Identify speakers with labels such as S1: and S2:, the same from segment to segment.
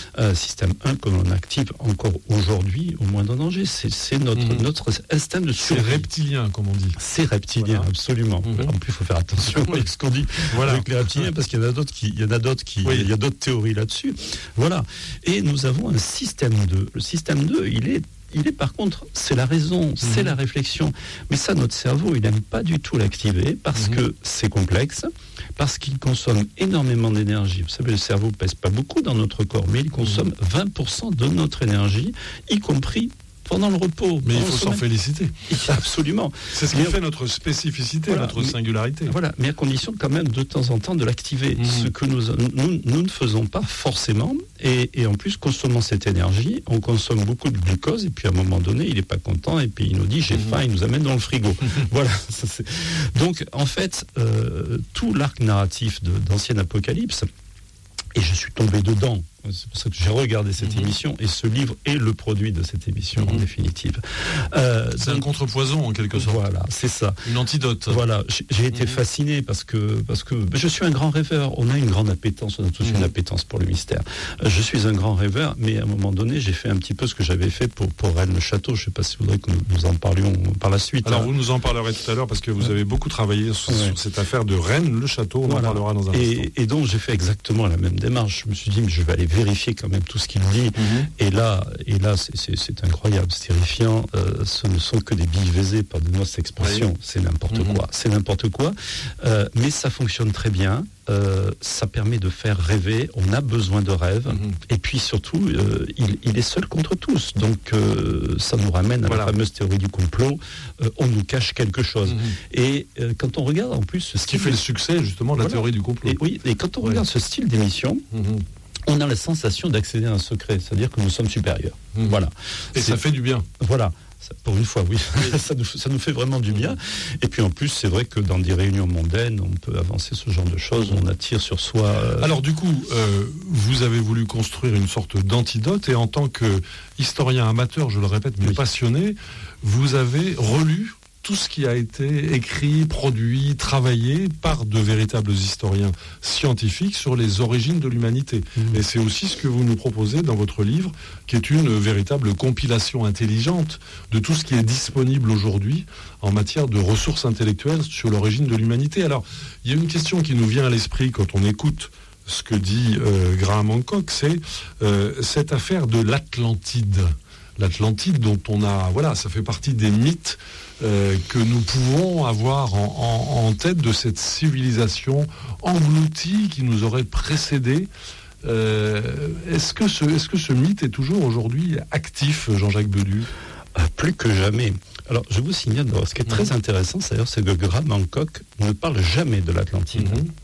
S1: système 1 que l'on active encore aujourd'hui au moindre danger. C'est notre instinct de survie.
S2: C'est reptilien, comme on dit.
S1: C'est reptilien, absolument. En plus, il faut faire attention avec ce qu'on dit avec les reptiliens, parce qu'il y en a d'autres il y a d'autres théories là-dessus. Voilà. Et nous avons un système 2. Le système 2, il est par contre, c'est la raison, c'est la réflexion. Mais ça, notre cerveau, il n'aime pas du tout l'activer parce que c'est complexe, parce qu'il consomme énormément d'énergie. Vous savez, le cerveau ne pèse pas beaucoup dans notre corps, mais il consomme 20% de notre énergie, y compris pendant le repos.
S2: Mais il faut s'en féliciter.
S1: Absolument.
S2: C'est ce qui fait notre spécificité, notre singularité.
S1: Voilà, mais à condition quand même de temps en temps de l'activer. Ce que nous ne faisons pas forcément. Et en plus, consommant cette énergie, on consomme beaucoup de glucose. Et puis à un moment donné, il n'est pas content. Et puis il nous dit, j'ai faim, il nous amène dans le frigo. Voilà. Donc en fait, tout l'arc narratif d'Ancien Apocalypse, et je suis tombé dedans. C'est pour ça que j'ai regardé cette émission, et ce livre est le produit de cette émission en définitive.
S2: C'est un contrepoison en quelque sorte.
S1: Voilà, c'est ça.
S2: Une antidote.
S1: Voilà, j'ai été fasciné parce que je suis un grand rêveur. On a une grande appétence, on a tous une appétence pour le mystère. Je suis un grand rêveur, mais à un moment donné, j'ai fait un petit peu ce que j'avais fait pour Rennes le Château. Je ne sais pas si vous voudrez que nous en parlions par la suite.
S2: Alors vous nous en parlerez tout à l'heure parce que vous avez beaucoup travaillé sur cette affaire de Rennes le Château. On en parlera dans un instant. Et donc j'ai fait exactement la même démarche. Je me suis dit, mais je vais aller vérifier quand même tout ce qu'il dit. Et là, c'est incroyable, c'est terrifiant. Ce ne sont que des billes baisées, pardonnez-moi cette expression. C'est n'importe quoi. C'est n'importe quoi. Mais ça fonctionne très bien. Ça permet de faire rêver. On a besoin de rêves. Et puis surtout, il est seul contre tous. Donc, ça nous ramène à la fameuse théorie du complot. On nous cache quelque chose. Et quand on regarde en plus... Ce qui fait le succès, justement, de la théorie du complot.
S1: Et quand on regarde ce style d'émission... on a la sensation d'accéder à un secret, c'est-à-dire que nous sommes supérieurs. Voilà.
S2: Et ça fait du bien.
S1: Voilà. Pour une fois, oui. ça nous fait vraiment du bien. Et puis en plus, c'est vrai que dans des réunions mondaines, on peut avancer ce genre de choses, on attire sur soi...
S2: Alors du coup, vous avez voulu construire une sorte d'antidote, et en tant que historien amateur, je le répète, mais passionné, vous avez relu tout ce qui a été écrit, produit, travaillé par de véritables historiens scientifiques sur les origines de l'humanité. Et c'est aussi ce que vous nous proposez dans votre livre, qui est une véritable compilation intelligente de tout ce qui est disponible aujourd'hui en matière de ressources intellectuelles sur l'origine de l'humanité. Alors, il y a une question qui nous vient à l'esprit quand on écoute ce que dit Graham Hancock, c'est cette affaire de l'Atlantide. L'Atlantide dont on a... Voilà, ça fait partie des mythes que nous pouvons avoir en tête de cette civilisation engloutie qui nous aurait précédé. Est-ce que ce mythe est toujours aujourd'hui actif, Jean-Jacques Bedu ?
S1: Plus que jamais. Alors, je vous signale, ce qui est très intéressant, d'ailleurs, c'est que Graham Hancock ne parle jamais de l'Atlantide.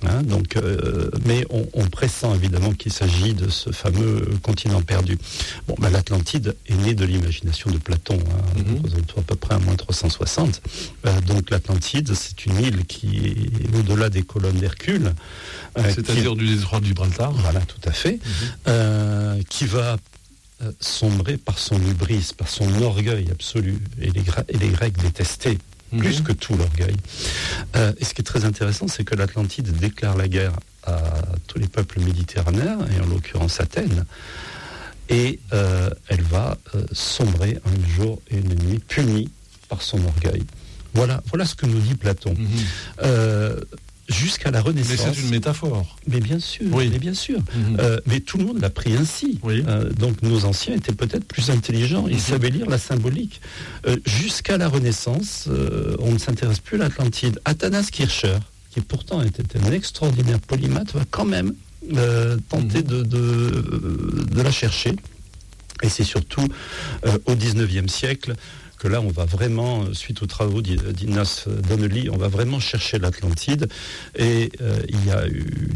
S1: Mais on pressent évidemment qu'il s'agit de ce fameux continent perdu. Bon, l'Atlantide est née de l'imagination de Platon, à peu près à moins 360. Donc l'Atlantide, c'est une île qui est au-delà des colonnes d'Hercule.
S2: C'est-à-dire du détroit de Gibraltar.
S1: Voilà, tout à fait. Qui va sombrer par son hubris, par son orgueil absolu. Et les Grecs détestaient plus que tout l'orgueil. Et ce qui est très intéressant, c'est que l'Atlantide déclare la guerre à tous les peuples méditerranéens, et en l'occurrence Athènes, et elle va sombrer un jour et une nuit, punie par son orgueil. Voilà ce que nous dit Platon. Jusqu'à la Renaissance.
S2: Mais c'est une métaphore.
S1: Mais bien sûr, mais tout le monde l'a pris ainsi. Donc nos anciens étaient peut-être plus intelligents, ils savaient lire la symbolique. Jusqu'à la Renaissance, on ne s'intéresse plus à l'Atlantide. Athanas Kircher, qui pourtant était un extraordinaire polymathe, va quand même tenter de la chercher. Et c'est surtout au XIXe siècle que là, on va vraiment, suite aux travaux d'Ignace Donnelly, on va vraiment chercher l'Atlantide. Et il y a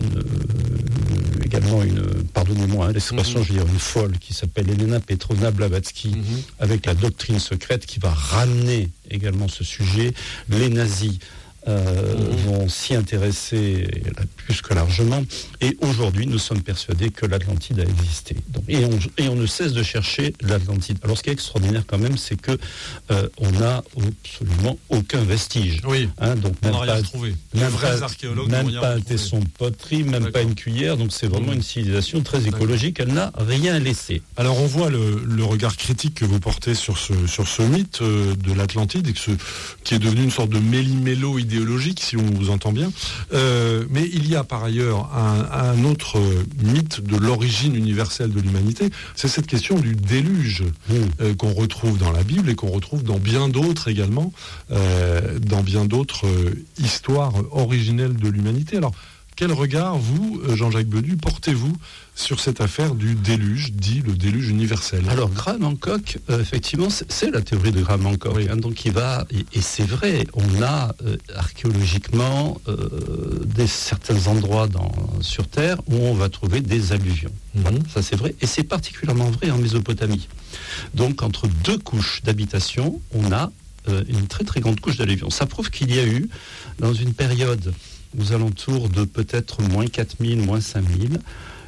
S1: également pardonnez-moi l'expression, je veux dire une folle, qui s'appelle Elena Petrovna Blavatsky, avec la doctrine secrète, qui va ramener également ce sujet. Les nazis vont s'y intéresser plus que largement. Et aujourd'hui, nous sommes persuadés que l'Atlantide a existé. Donc, et on ne cesse de chercher l'Atlantide. Alors, ce qui est extraordinaire quand même, c'est que on n'a absolument aucun vestige.
S2: Oui.
S1: Donc
S2: on n'a rien retrouvé. Les vrais archéologues
S1: même pas un tesson de poterie, même pas une cuillère. Donc, c'est vraiment une civilisation très écologique. Elle n'a rien laissé.
S2: Alors, on voit le regard critique que vous portez sur ce mythe de l'Atlantide, qui est devenu une sorte de méli-mélo idéologique, si on vous entend bien. Mais il y a par ailleurs un autre mythe de l'origine universelle de l'humanité. C'est cette question du déluge qu'on retrouve dans la Bible et qu'on retrouve dans bien d'autres également, dans bien d'autres histoires originelles de l'humanité. Alors, quel regard, vous, Jean-Jacques Bedu, portez-vous sur cette affaire du déluge, dit le déluge universel?
S1: Alors, Graham Hancock, effectivement, c'est la théorie de Graham Hancock. Oui. Donc, il va, et c'est vrai, on a archéologiquement certains endroits sur Terre où on va trouver des alluvions. Voilà, ça c'est vrai, et c'est particulièrement vrai en Mésopotamie. Donc, entre deux couches d'habitation, on a une très très grande couche d'alluvions. Ça prouve qu'il y a eu, dans une période aux alentours de peut-être moins 4000, moins 5000,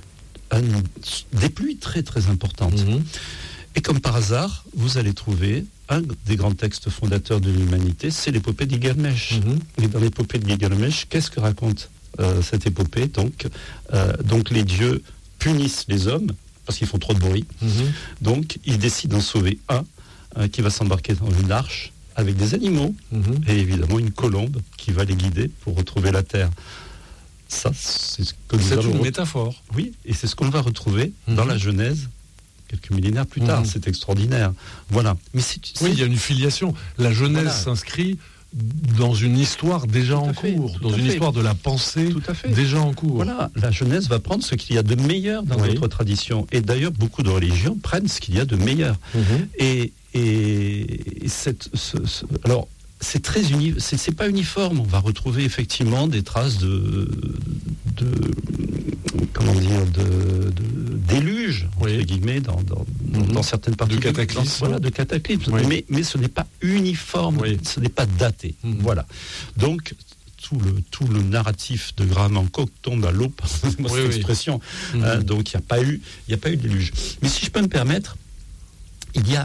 S1: des pluies très très importantes. Et comme par hasard, vous allez trouver un des grands textes fondateurs de l'humanité, c'est l'épopée de Gilgamesh. Et dans l'épopée de Gilgamesh, qu'est-ce que raconte cette épopée? Donc les dieux punissent les hommes parce qu'ils font trop de bruit. Donc ils décident d'en sauver un qui va s'embarquer dans une arche avec des animaux et évidemment une colombe qui va les guider pour retrouver la terre. Ça, c'est ce que
S2: c'est une métaphore.
S1: Oui, et c'est ce qu'on va retrouver dans la Genèse quelques millénaires plus tard. C'est extraordinaire. Voilà. Mais
S2: oui, il y a une filiation. La Genèse s'inscrit dans une histoire déjà en cours, dans une histoire de la pensée déjà en cours.
S1: Voilà, la Genèse va prendre ce qu'il y a de meilleur dans notre tradition. Et d'ailleurs, beaucoup de religions prennent ce qu'il y a de meilleur. Alors, c'est pas uniforme. On va retrouver effectivement des traces de déluge, entre guillemets, dans certaines parties.
S2: De cataclysme.
S1: Voilà, de cataclysme. Mais ce n'est pas uniforme, ce n'est pas daté. Voilà. Donc, tout le narratif de Graham Hancock tombe à l'eau, par cette expression. Donc, il n'y a pas eu de déluge. Mais si je peux me permettre, il y a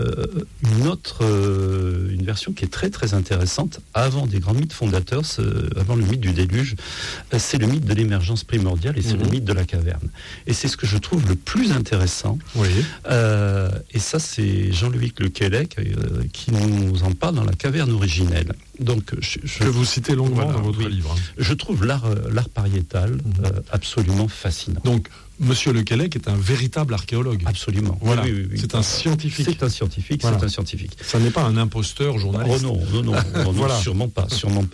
S1: une version qui est très très intéressante avant des grands mythes fondateurs, avant le mythe du déluge, c'est le mythe de l'émergence primordiale et c'est le mythe de la caverne. Et c'est ce que je trouve le plus intéressant. Et ça, c'est Jean-Louis Le Quellec qui nous en parle dans La caverne originelle. Donc,
S2: que vous citez longuement dans votre livre.
S1: Je trouve l'art pariétal absolument fascinant.
S2: Donc, Monsieur Le Quellec est un véritable archéologue.
S1: Absolument.
S2: Voilà. Oui. C'est un scientifique.
S1: C'est un scientifique.
S2: Ça n'est pas un imposteur journaliste.
S1: Oh non, voilà. sûrement pas.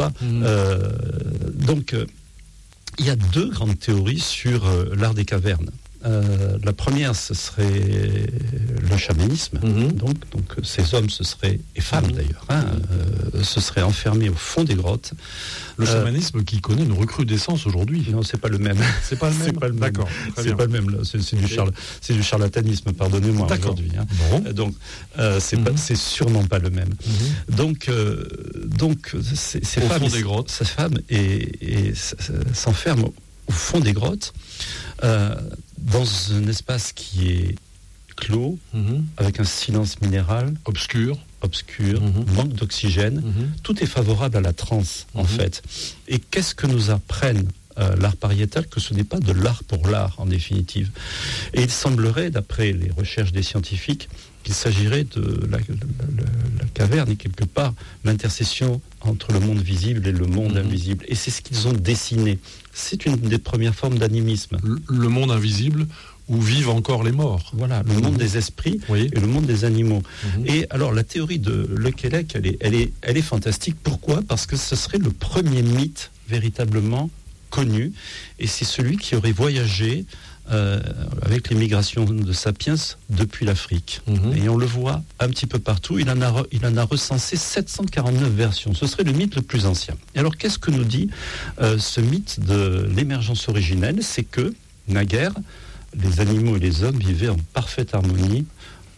S1: Donc, il y a deux grandes théories sur l'art des cavernes. La première, ce serait le chamanisme. Donc ces hommes, et femmes d'ailleurs, se seraient enfermés au fond des grottes.
S2: Le chamanisme qui connaît une recrudescence aujourd'hui.
S1: Non, c'est pas le même.
S2: C'est pas le même. D'accord.
S1: C'est pas le même. C'est du charlatanisme. Pardonnez-moi aujourd'hui.
S2: Bon.
S1: Donc c'est sûrement pas le même. Donc ces femmes,
S2: des grottes.
S1: Ces femmes s'enferment au fond des grottes. Dans un espace qui est clos, avec un silence minéral
S2: obscur,
S1: manque d'oxygène, tout est favorable à la transe en fait. Et qu'est-ce que nous apprennent l'art pariétal? Que ce n'est pas de l'art pour l'art en définitive. Et il semblerait, d'après les recherches des scientifiques, qu'il s'agirait de la caverne et quelque part l'intercession entre le monde visible et le monde invisible. Et c'est ce qu'ils ont dessiné. C'est une des premières formes d'animisme.
S2: Le monde invisible où vivent encore les morts.
S1: Voilà, le monde des esprits et le monde des animaux. Et alors la théorie de Le Quellec, elle est fantastique. Pourquoi? Parce que ce serait le premier mythe véritablement connu, et c'est celui qui aurait voyagé avec les migrations de Sapiens depuis l'Afrique. Et on le voit un petit peu partout. Il en a recensé 749 versions. Ce serait le mythe le plus ancien. Et alors, qu'est-ce que nous dit ce mythe de l'émergence originelle? C'est que, naguère, les animaux et les hommes vivaient en parfaite harmonie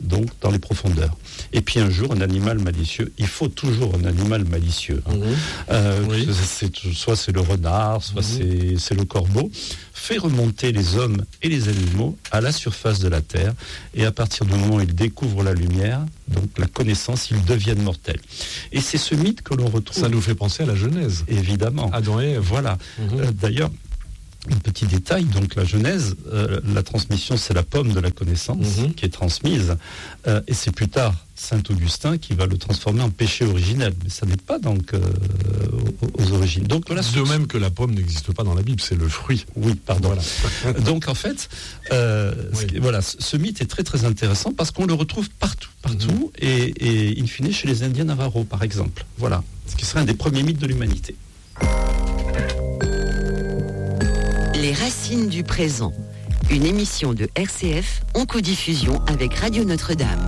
S1: donc dans les profondeurs. Et puis un jour, un animal malicieux, il faut toujours un animal malicieux. Oui. Soit c'est le renard, soit c'est le corbeau, fait remonter les hommes et les animaux à la surface de la Terre. Et à partir du moment où ils découvrent la lumière, donc la connaissance, ils deviennent mortels. Et c'est ce mythe que l'on retrouve.
S2: Ça nous fait penser à la Genèse.
S1: Évidemment.
S2: Adam et Ève.
S1: Voilà. D'ailleurs, un petit détail, donc la Genèse, la transmission, c'est la pomme de la connaissance qui est transmise. Et c'est plus tard Saint Augustin qui va le transformer en péché originel. Mais ça n'est pas donc aux origines. Donc, voilà,
S2: de même que la pomme n'existe pas dans la Bible, c'est le fruit.
S1: Oui, pardon. Voilà. Donc en fait, voilà, ce mythe est très très intéressant parce qu'on le retrouve partout. Et in fine chez les Indiens Navajo, par exemple. Voilà, ce qui serait un des premiers mythes de l'humanité.
S3: Les racines du présent, une émission de RCF en codiffusion avec Radio Notre-Dame.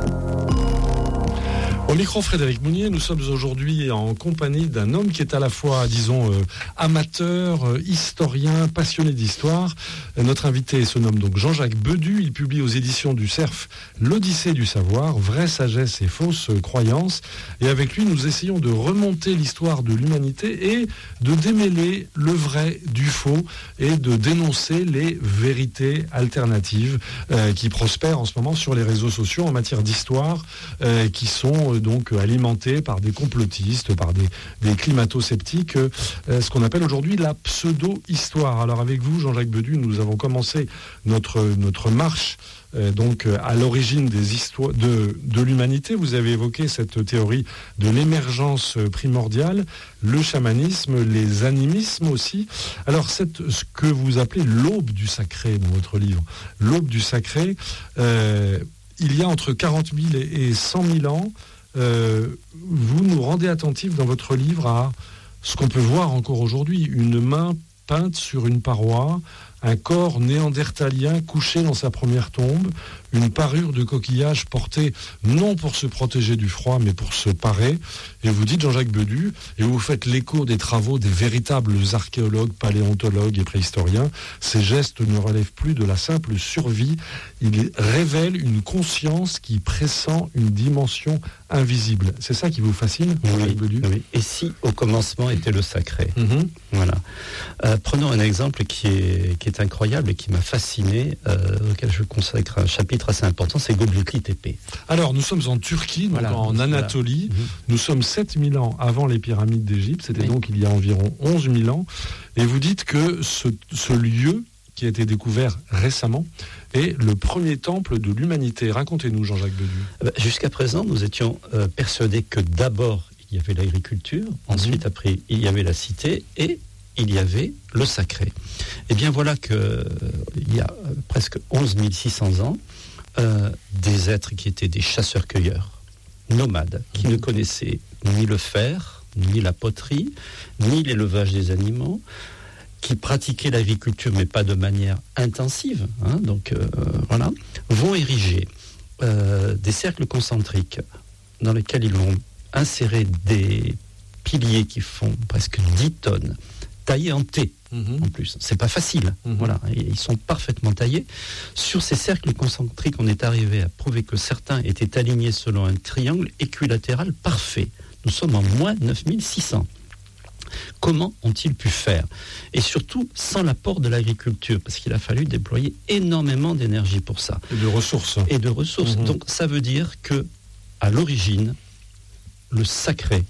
S2: Au micro Frédéric Mounier, nous sommes aujourd'hui en compagnie d'un homme qui est à la fois, disons, amateur, historien, passionné d'histoire. Notre invité se nomme donc Jean-Jacques Bedu. Il publie aux éditions du Cerf l'Odyssée du savoir, vraie sagesse et fausse croyance. Et avec lui, nous essayons de remonter l'histoire de l'humanité et de démêler le vrai du faux et de dénoncer les vérités alternatives qui prospèrent en ce moment sur les réseaux sociaux en matière d'histoire, qui sont donc alimentés par des complotistes, par des climato-sceptiques, ce qu'on appelle aujourd'hui la pseudo-histoire. Alors avec vous, Jean-Jacques Bedu, nous avons commencé notre marche donc à l'origine des histoires de l'humanité. Vous avez évoqué cette théorie de l'émergence primordiale, le chamanisme, les animismes aussi. Alors ce que vous appelez l'aube du sacré dans votre livre, l'aube du sacré, il y a entre 40 000 et 100 000 ans, vous nous rendez attentifs dans votre livre à ce qu'on peut voir encore aujourd'hui, une main peinte sur une paroi, un corps néandertalien couché dans sa première tombe, une parure de coquillage portée non pour se protéger du froid, mais pour se parer. Et vous dites, Jean-Jacques Bedu, et vous faites l'écho des travaux des véritables archéologues, paléontologues et préhistoriens, ces gestes ne relèvent plus de la simple survie, ils révèlent une conscience qui pressent une dimension invisible. C'est ça qui vous fascine, Jean-Jacques Bedu ?
S1: Oui. Et si au commencement était le sacré Voilà. Prenons un exemple qui est incroyable et qui m'a fasciné, auquel je consacre un chapitre assez important, c'est Göbekli Tepe.
S2: Alors, nous sommes en Turquie, donc en Anatolie. Nous sommes 7000 ans avant les pyramides d'Égypte, c'était donc il y a environ 11 000 ans. Et vous dites que ce lieu, qui a été découvert récemment, est le premier temple de l'humanité. Racontez-nous, Jean-Jacques Bedu.
S1: Jusqu'à présent, nous étions persuadés que d'abord, il y avait l'agriculture, ensuite, après, il y avait la cité, et il y avait le sacré. Et bien voilà qu'il y a presque 11 600 ans, des êtres qui étaient des chasseurs-cueilleurs, nomades, qui ne connaissaient ni le fer, ni la poterie, ni l'élevage des animaux, qui pratiquaient l'agriculture, mais pas de manière intensive, voilà, vont ériger des cercles concentriques dans lesquels ils vont insérer des piliers qui font presque 10 tonnes, taillés en T, en plus. C'est pas facile. Voilà. Et ils sont parfaitement taillés. Sur ces cercles concentriques, on est arrivé à prouver que certains étaient alignés selon un triangle équilatéral parfait. Nous sommes en moins 9600. Comment ont-ils pu faire ? Et surtout, sans l'apport de l'agriculture, parce qu'il a fallu déployer énormément d'énergie pour ça.
S2: Et de ressources.
S1: Donc, ça veut dire que, à l'origine, le sacré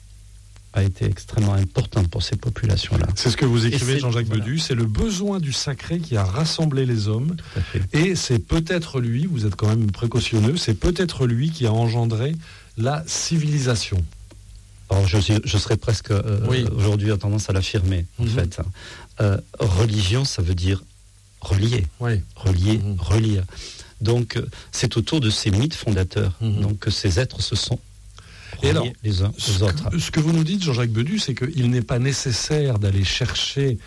S1: a été extrêmement important pour ces populations-là.
S2: C'est ce que vous écrivez, Jean-Jacques Bedu, c'est le besoin du sacré qui a rassemblé les hommes, et c'est peut-être lui, vous êtes quand même précautionneux, c'est peut-être lui qui a engendré la civilisation.
S1: Alors je serais presque aujourd'hui en tendance à l'affirmer, en fait. Religion, ça veut dire relier, relire. Donc c'est autour de ces mythes fondateurs donc, que ces êtres se sont
S2: et alors,
S1: les uns aux autres.
S2: Ce que vous nous dites, Jean-Jacques Bedu, c'est qu'il n'est pas nécessaire d'aller chercher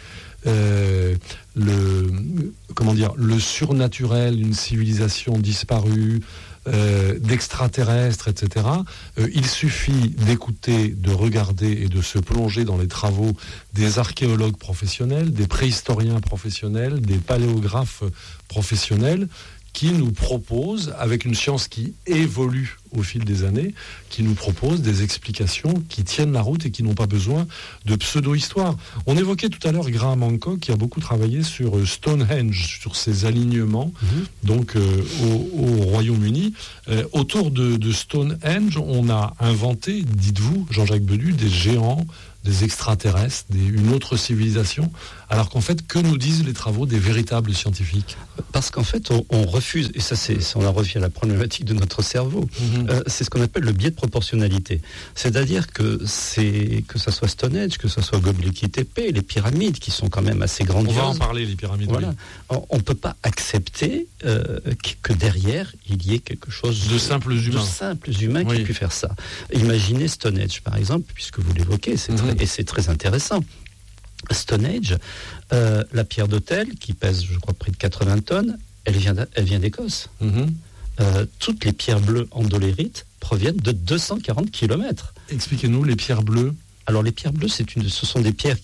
S2: le surnaturel, une civilisation disparue, d'extraterrestres, etc. Il suffit d'écouter, de regarder et de se plonger dans les travaux des archéologues professionnels, des préhistoriens professionnels, des paléographes professionnels, qui nous propose, avec une science qui évolue au fil des années, qui nous propose des explications qui tiennent la route et qui n'ont pas besoin de pseudo-histoire. On évoquait tout à l'heure Graham Hancock qui a beaucoup travaillé sur Stonehenge, sur ses alignements, donc au Royaume-Uni. Autour de Stonehenge, on a inventé, dites-vous, Jean-Jacques Bedu, des géants, des extraterrestres, une autre civilisation, alors qu'en fait, que nous disent les travaux des véritables scientifiques ?
S1: Parce qu'en fait, on refuse, et ça, on en revient à la problématique de notre cerveau, c'est ce qu'on appelle le biais de proportionnalité. C'est-à-dire que ça soit Stonehenge, que ce soit Göbekli Tepe, les pyramides, qui sont quand même assez grandioses.
S2: On va en parler, les pyramides.
S1: Voilà. Oui. On ne peut pas accepter que derrière, il y ait quelque chose
S2: de simples humains
S1: qui aient pu faire ça. Imaginez Stonehenge, par exemple, puisque vous l'évoquez, et c'est très intéressant. Stonehenge, la pierre d'autel, qui pèse, je crois, près de 80 tonnes, elle vient d'Écosse. Toutes les pierres bleues en dolérite proviennent de 240 km.
S2: Expliquez-nous les pierres bleues.
S1: Alors, les pierres bleues, ce sont des pierres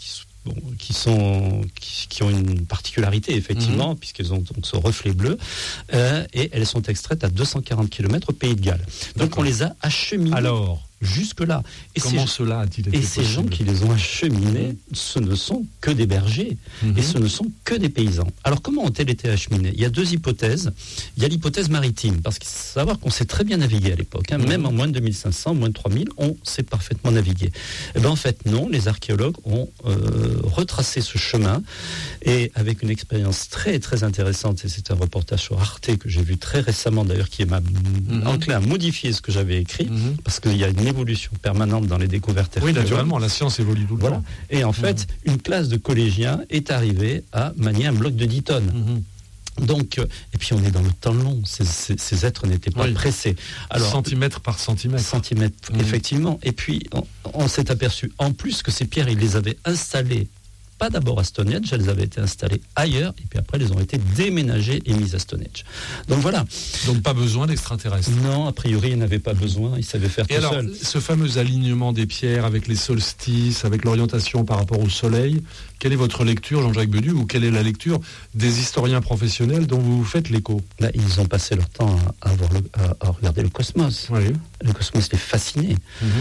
S1: qui ont une particularité, effectivement, puisqu'elles ont donc ce reflet bleu, et elles sont extraites à 240 km au Pays de Galles. Donc,
S2: D'accord.
S1: on les a acheminées.
S2: Alors,
S1: jusque-là. Et
S2: comment cela a-t-il été
S1: possible ? Et ces gens qui les ont acheminés, ce ne sont que des bergers, et ce ne sont que des paysans. Alors, comment ont-elles été acheminés ? Il y a deux hypothèses. Il y a l'hypothèse maritime, parce qu'il faut savoir qu'on sait très bien naviguer à l'époque. Même en moins de 2500, moins de 3000, on sait parfaitement naviguer. Eh bien, en fait, non. Les archéologues ont retracé ce chemin, et avec une expérience très, très intéressante, et c'est un reportage sur Arte que j'ai vu très récemment, d'ailleurs, qui m'a enclin à modifier ce que j'avais écrit, parce qu'il y a une évolution permanente dans les découvertes archéologiques.
S2: Oui, naturellement, la science évolue tout le temps.
S1: Et en fait, une classe de collégiens est arrivée à manier un bloc de 10 tonnes. Donc, et puis on est dans le temps long, ces êtres n'étaient pas pressés.
S2: Alors, centimètre par centimètre.
S1: Effectivement. Et puis, on s'est aperçu, en plus, que ces pierres, ils les avaient installées, pas d'abord à Stonehenge, elles avaient été installées ailleurs, et puis après, elles ont été déménagées et mises à Stonehenge. Donc voilà.
S2: Donc pas besoin d'extraterrestres.
S1: Non, a priori, ils n'avaient pas besoin, ils savaient faire tout seuls.
S2: Ce fameux alignement des pierres avec les solstices, avec l'orientation par rapport au soleil, quelle est votre lecture, Jean-Jacques Bedu, ou quelle est la lecture des historiens professionnels dont vous faites l'écho ?
S1: Ils ont passé leur temps à regarder le cosmos.
S2: Oui.
S1: Le cosmos les fascinait.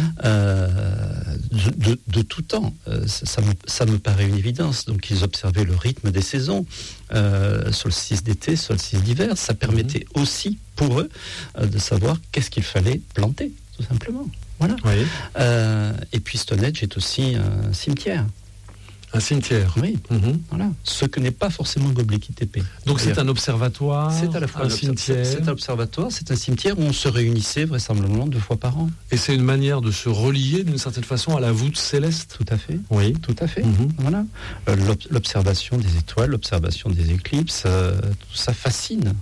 S1: De tout temps. Ça me paraît une évidence. Donc ils observaient le rythme des saisons, solstice d'été, solstice d'hiver. Ça permettait aussi pour eux de savoir qu'est-ce qu'il fallait planter, tout simplement. Voilà.
S2: Oui.
S1: Et puis Stonehenge est aussi un cimetière.
S2: Un cimetière.
S1: Oui, voilà. Ce que n'est pas forcément Göbekli Tepe.
S2: Donc c'est un observatoire,
S1: c'est à la fois
S2: un cimetière.
S1: C'est un observatoire, c'est un cimetière où on se réunissait vraisemblablement 2 fois par an.
S2: Et c'est une manière de se relier d'une certaine façon à la voûte céleste.
S1: Tout à fait.
S2: Oui,
S1: tout à fait. Voilà. L'observation des étoiles, l'observation des éclipses, tout ça fascine.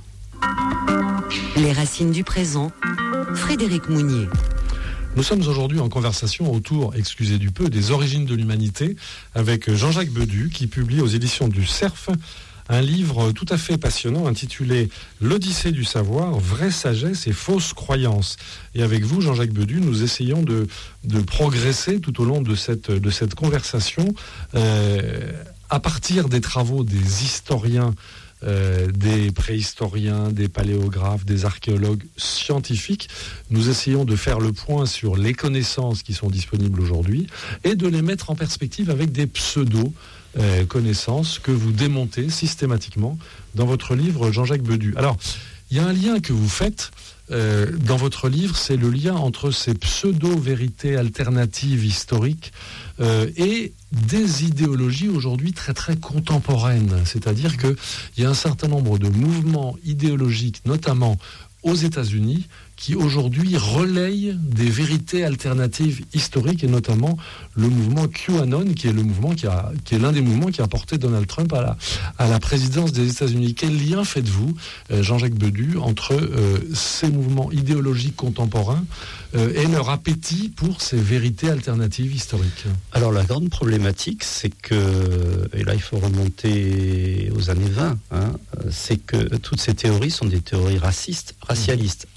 S3: Les racines du présent. Frédéric Mounier.
S2: Nous sommes aujourd'hui en conversation autour, excusez du peu, des origines de l'humanité avec Jean-Jacques Bedu qui publie aux éditions du Cerf un livre tout à fait passionnant intitulé « L'Odyssée du savoir, vraie sagesse et fausse croyance ». Et avec vous, Jean-Jacques Bedu, nous essayons de progresser tout au long de cette conversation à partir des travaux des historiens, des préhistoriens, des paléographes, des archéologues scientifiques. Nous essayons de faire le point sur les connaissances qui sont disponibles aujourd'hui et de les mettre en perspective avec des pseudo-connaissances que vous démontez systématiquement dans votre livre Jean-Jacques Bedu. Alors, il y a un lien que vous faites dans votre livre, c'est le lien entre ces pseudo-vérités alternatives historiques et des idéologies aujourd'hui très très contemporaines. C'est-à-dire qu'il y a un certain nombre de mouvements idéologiques, notamment aux États-Unis, qui aujourd'hui relayent des vérités alternatives historiques, et notamment le mouvement QAnon, qui est le mouvement qui est l'un des mouvements qui a porté Donald Trump à la présidence des États-Unis. Quel lien faites-vous, Jean-Jacques Bedu, entre ces mouvements idéologiques contemporains et leur appétit pour ces vérités alternatives historiques ?
S1: Alors la grande problématique, c'est que, et là il faut remonter aux années 20, c'est que toutes ces théories sont des théories racialistes. Alors je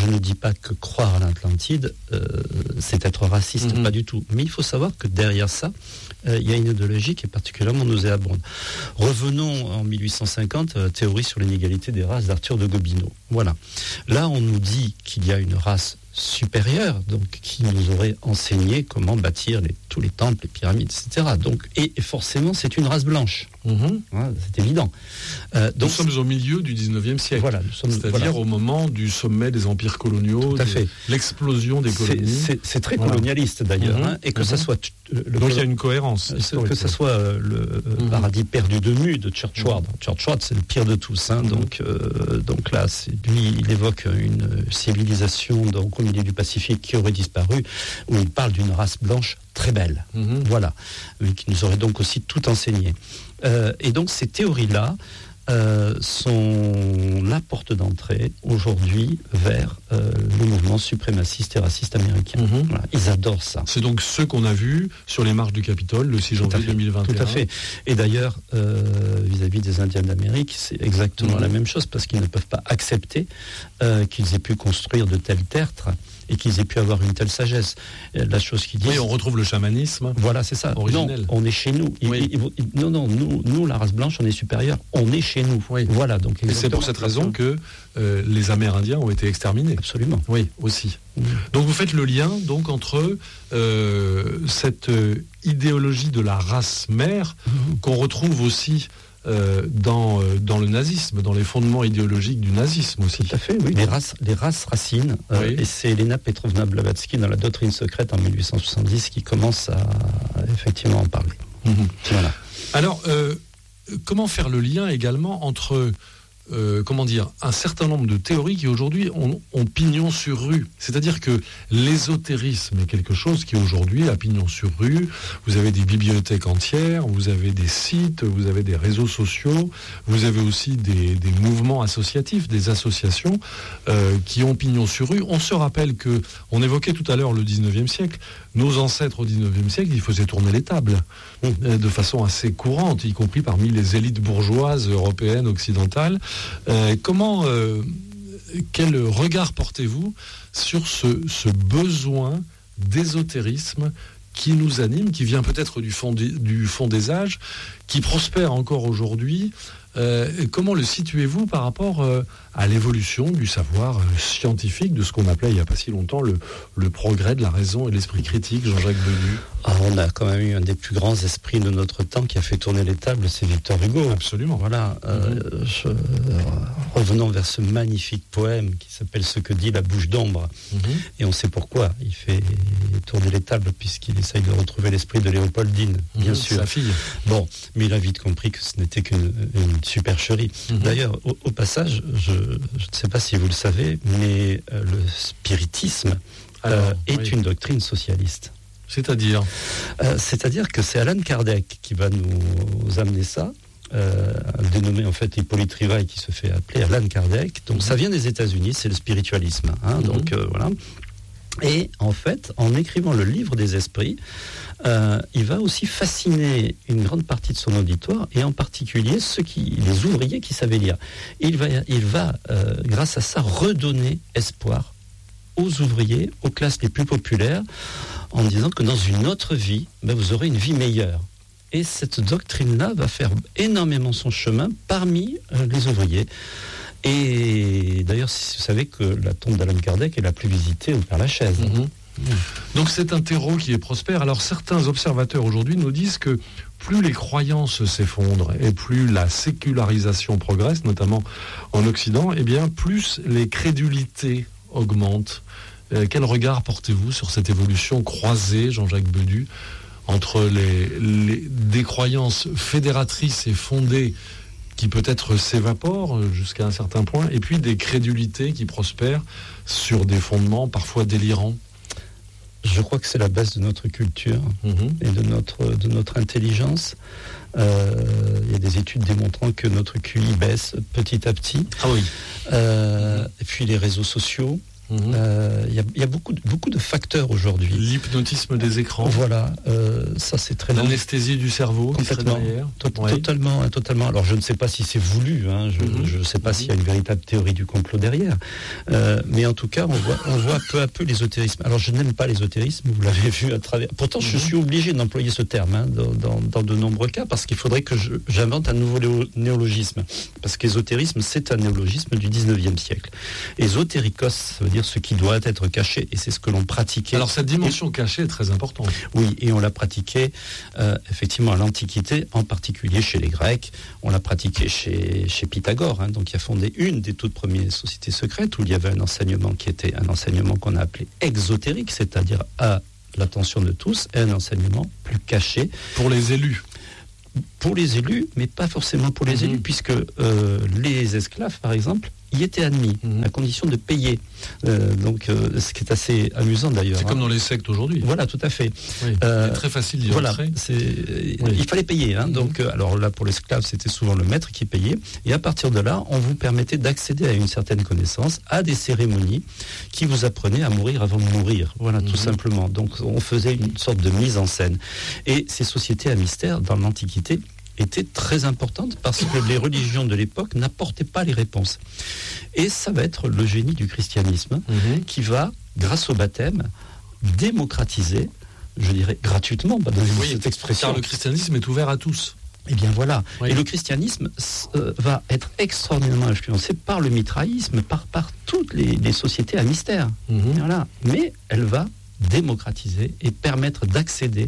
S1: je ne dis pas que croire à l'Atlantide, c'est être raciste, pas du tout. Mais il faut savoir que derrière ça, il y a une idéologie qui est particulièrement nauséabonde. Revenons en 1850, théorie sur l'inégalité des races d'Arthur de Gobineau. Voilà. Là, on nous dit qu'il y a une race supérieure, donc qui nous aurait enseigné comment bâtir tous les temples, les pyramides, etc. Donc, et forcément, c'est une race blanche. C'est évident.
S2: Donc, nous sommes au milieu du 19e siècle.
S1: Voilà,
S2: c'est-à-dire au moment du sommet des empires coloniaux, l'explosion des colonies.
S1: C'est très colonialiste d'ailleurs, et que ça soit...
S2: Donc il y a une cohérence.
S1: Que ce soit le paradis perdu de Mu de Churchward. Churchward, c'est le pire de tous. Donc là, lui, il évoque une civilisation donc, au milieu du Pacifique qui aurait disparu, où il parle d'une race blanche très belle. Voilà. Qui nous aurait donc aussi tout enseigné. Et donc ces théories-là sont la porte d'entrée aujourd'hui vers le mouvement suprémaciste et raciste américain. Voilà, ils adorent ça.
S2: C'est donc ce qu'on a vu sur les marches du Capitole le 6 janvier 2021.
S1: Tout à fait. Et d'ailleurs, vis-à-vis des Indiens d'Amérique, c'est exactement la même chose parce qu'ils ne peuvent pas accepter qu'ils aient pu construire de tels tertres et qu'ils aient pu avoir une telle sagesse. La chose qu'ils disent...
S2: Oui, on retrouve le chamanisme.
S1: Voilà, c'est ça.
S2: Originel.
S1: Non, on est chez nous. Nous, la race blanche, on est supérieur. On est chez nous.
S2: Oui.
S1: Voilà. Donc,
S2: et c'est pour cette raison que les Amérindiens ont été exterminés.
S1: Absolument.
S2: Oui, aussi. Donc vous faites le lien donc entre cette idéologie de la race mère qu'on retrouve aussi dans le nazisme, dans les fondements idéologiques du nazisme aussi.
S1: Tout à fait, oui. Les races racines. Et c'est Elena Petrovna Blavatsky dans la Doctrine secrète en 1870 qui commence à effectivement en parler. Voilà.
S2: Alors, comment faire le lien également entre un certain nombre de théories qui aujourd'hui ont pignon sur rue. C'est-à-dire que l'ésotérisme est quelque chose qui aujourd'hui a pignon sur rue. Vous avez des bibliothèques entières, vous avez des sites, vous avez des réseaux sociaux, vous avez aussi des mouvements associatifs, des associations qui ont pignon sur rue. On se rappelle que, on évoquait tout à l'heure le 19e siècle, nos ancêtres au 19e siècle, ils faisaient tourner les tables de façon assez courante, y compris parmi les élites bourgeoises européennes, occidentales. Quel regard portez-vous sur ce besoin d'ésotérisme qui nous anime, qui vient peut-être du fond des âges, qui prospère encore aujourd'hui? Comment le situez-vous par rapport à l'évolution du savoir scientifique, de ce qu'on appelait il n'y a pas si longtemps le progrès de la raison et de l'esprit critique, Jean-Jacques Bedu?
S1: On a quand même eu un des plus grands esprits de notre temps qui a fait tourner les tables, c'est Victor Hugo.
S2: Absolument.
S1: Voilà. Revenons vers ce magnifique poème qui s'appelle « Ce que dit la bouche d'ombre ». Et on sait pourquoi il fait tourner les tables, puisqu'il essaye de retrouver l'esprit de Léopoldine, bien sûr.
S2: Sa fille.
S1: Bon, mais il a vite compris que ce n'était qu'une supercherie. D'ailleurs, au passage, je ne sais pas si vous le savez, mais le spiritisme est une doctrine socialiste.
S2: C'est-à-dire
S1: C'est-à-dire que c'est Alan Kardec qui va nous amener ça, dénommé en fait Hippolyte Rivail, qui se fait appeler Alan Kardec. Donc ça vient des États-Unis, c'est le spiritualisme. Donc voilà. Et en fait, en écrivant le livre des esprits, il va aussi fasciner une grande partie de son auditoire, et en particulier les ouvriers qui savaient lire. Et il va grâce à ça, redonner espoir aux ouvriers, aux classes les plus populaires, en disant que dans une autre vie, vous aurez une vie meilleure. Et cette doctrine-là va faire énormément son chemin parmi les ouvriers. Et d'ailleurs, vous savez que la tombe d'Alan Kardec est la plus visitée au Père-Lachaise.
S2: Donc c'est un terreau qui est prospère. Alors certains observateurs aujourd'hui nous disent que plus les croyances s'effondrent et plus la sécularisation progresse, notamment en Occident, plus les crédulités augmentent. Quel regard portez-vous sur cette évolution croisée, Jean-Jacques Bedu, entre des croyances fédératrices et fondées qui peut-être s'évaporent jusqu'à un certain point, et puis des crédulités qui prospèrent sur des fondements parfois délirants?
S1: Je crois que c'est la base de notre culture et de notre intelligence. Il y a des études démontrant que notre QI baisse petit à petit.
S2: Ah oui.
S1: Et puis les réseaux sociaux, Il y a beaucoup de facteurs aujourd'hui.
S2: L'hypnotisme des écrans.
S1: Voilà, ça c'est très
S2: l'anesthésie du cerveau.
S1: Complètement. Totalement. Alors je ne sais pas si c'est voulu, je ne sais pas s'il y a une véritable théorie du complot derrière, mais en tout cas on voit peu à peu l'ésotérisme. Alors je n'aime pas l'ésotérisme, vous l'avez vu à travers. Pourtant je suis obligé d'employer ce terme dans de nombreux cas, parce qu'il faudrait que j'invente un nouveau néologisme, parce qu'ésotérisme c'est un néologisme du 19e siècle. Ésotérikos, ça veut dire ce qui doit être caché, et c'est ce que l'on pratiquait.
S2: Alors cette dimension cachée est très importante.
S1: Oui, et on l'a pratiqué effectivement à l'Antiquité, en particulier chez les Grecs. On l'a pratiqué chez Pythagore, donc qui a fondé une des toutes premières sociétés secrètes, où il y avait un enseignement qui était un enseignement qu'on a appelé exotérique, c'est-à-dire à l'attention de tous, et un enseignement plus caché.
S2: Pour les élus.
S1: Pour les élus, mais pas forcément pour les élus, puisque les esclaves, par exemple, y étaient admis, à condition de payer. Ce qui est assez amusant d'ailleurs.
S2: C'est comme dans les sectes aujourd'hui.
S1: Voilà, tout à fait.
S2: Oui, c'est très facile d'y rentrer.
S1: Il fallait payer. Donc, alors là, pour l'esclave, c'était souvent le maître qui payait. Et à partir de là, on vous permettait d'accéder à une certaine connaissance, à des cérémonies qui vous apprenaient à mourir avant de mourir. Voilà, tout simplement. Donc, on faisait une sorte de mise en scène. Et ces sociétés à mystère, dans l'Antiquité, était très importante, parce que les religions de l'époque n'apportaient pas les réponses. Et ça va être le génie du christianisme qui va, grâce au baptême, démocratiser, je dirais gratuitement, cette expression.
S2: Car le christianisme est ouvert à tous.
S1: Eh bien voilà. Oui. Et le christianisme va être extraordinairement influencé par le mitraïsme, par toutes les sociétés à mystère. Voilà. Mais elle va démocratiser et permettre d'accéder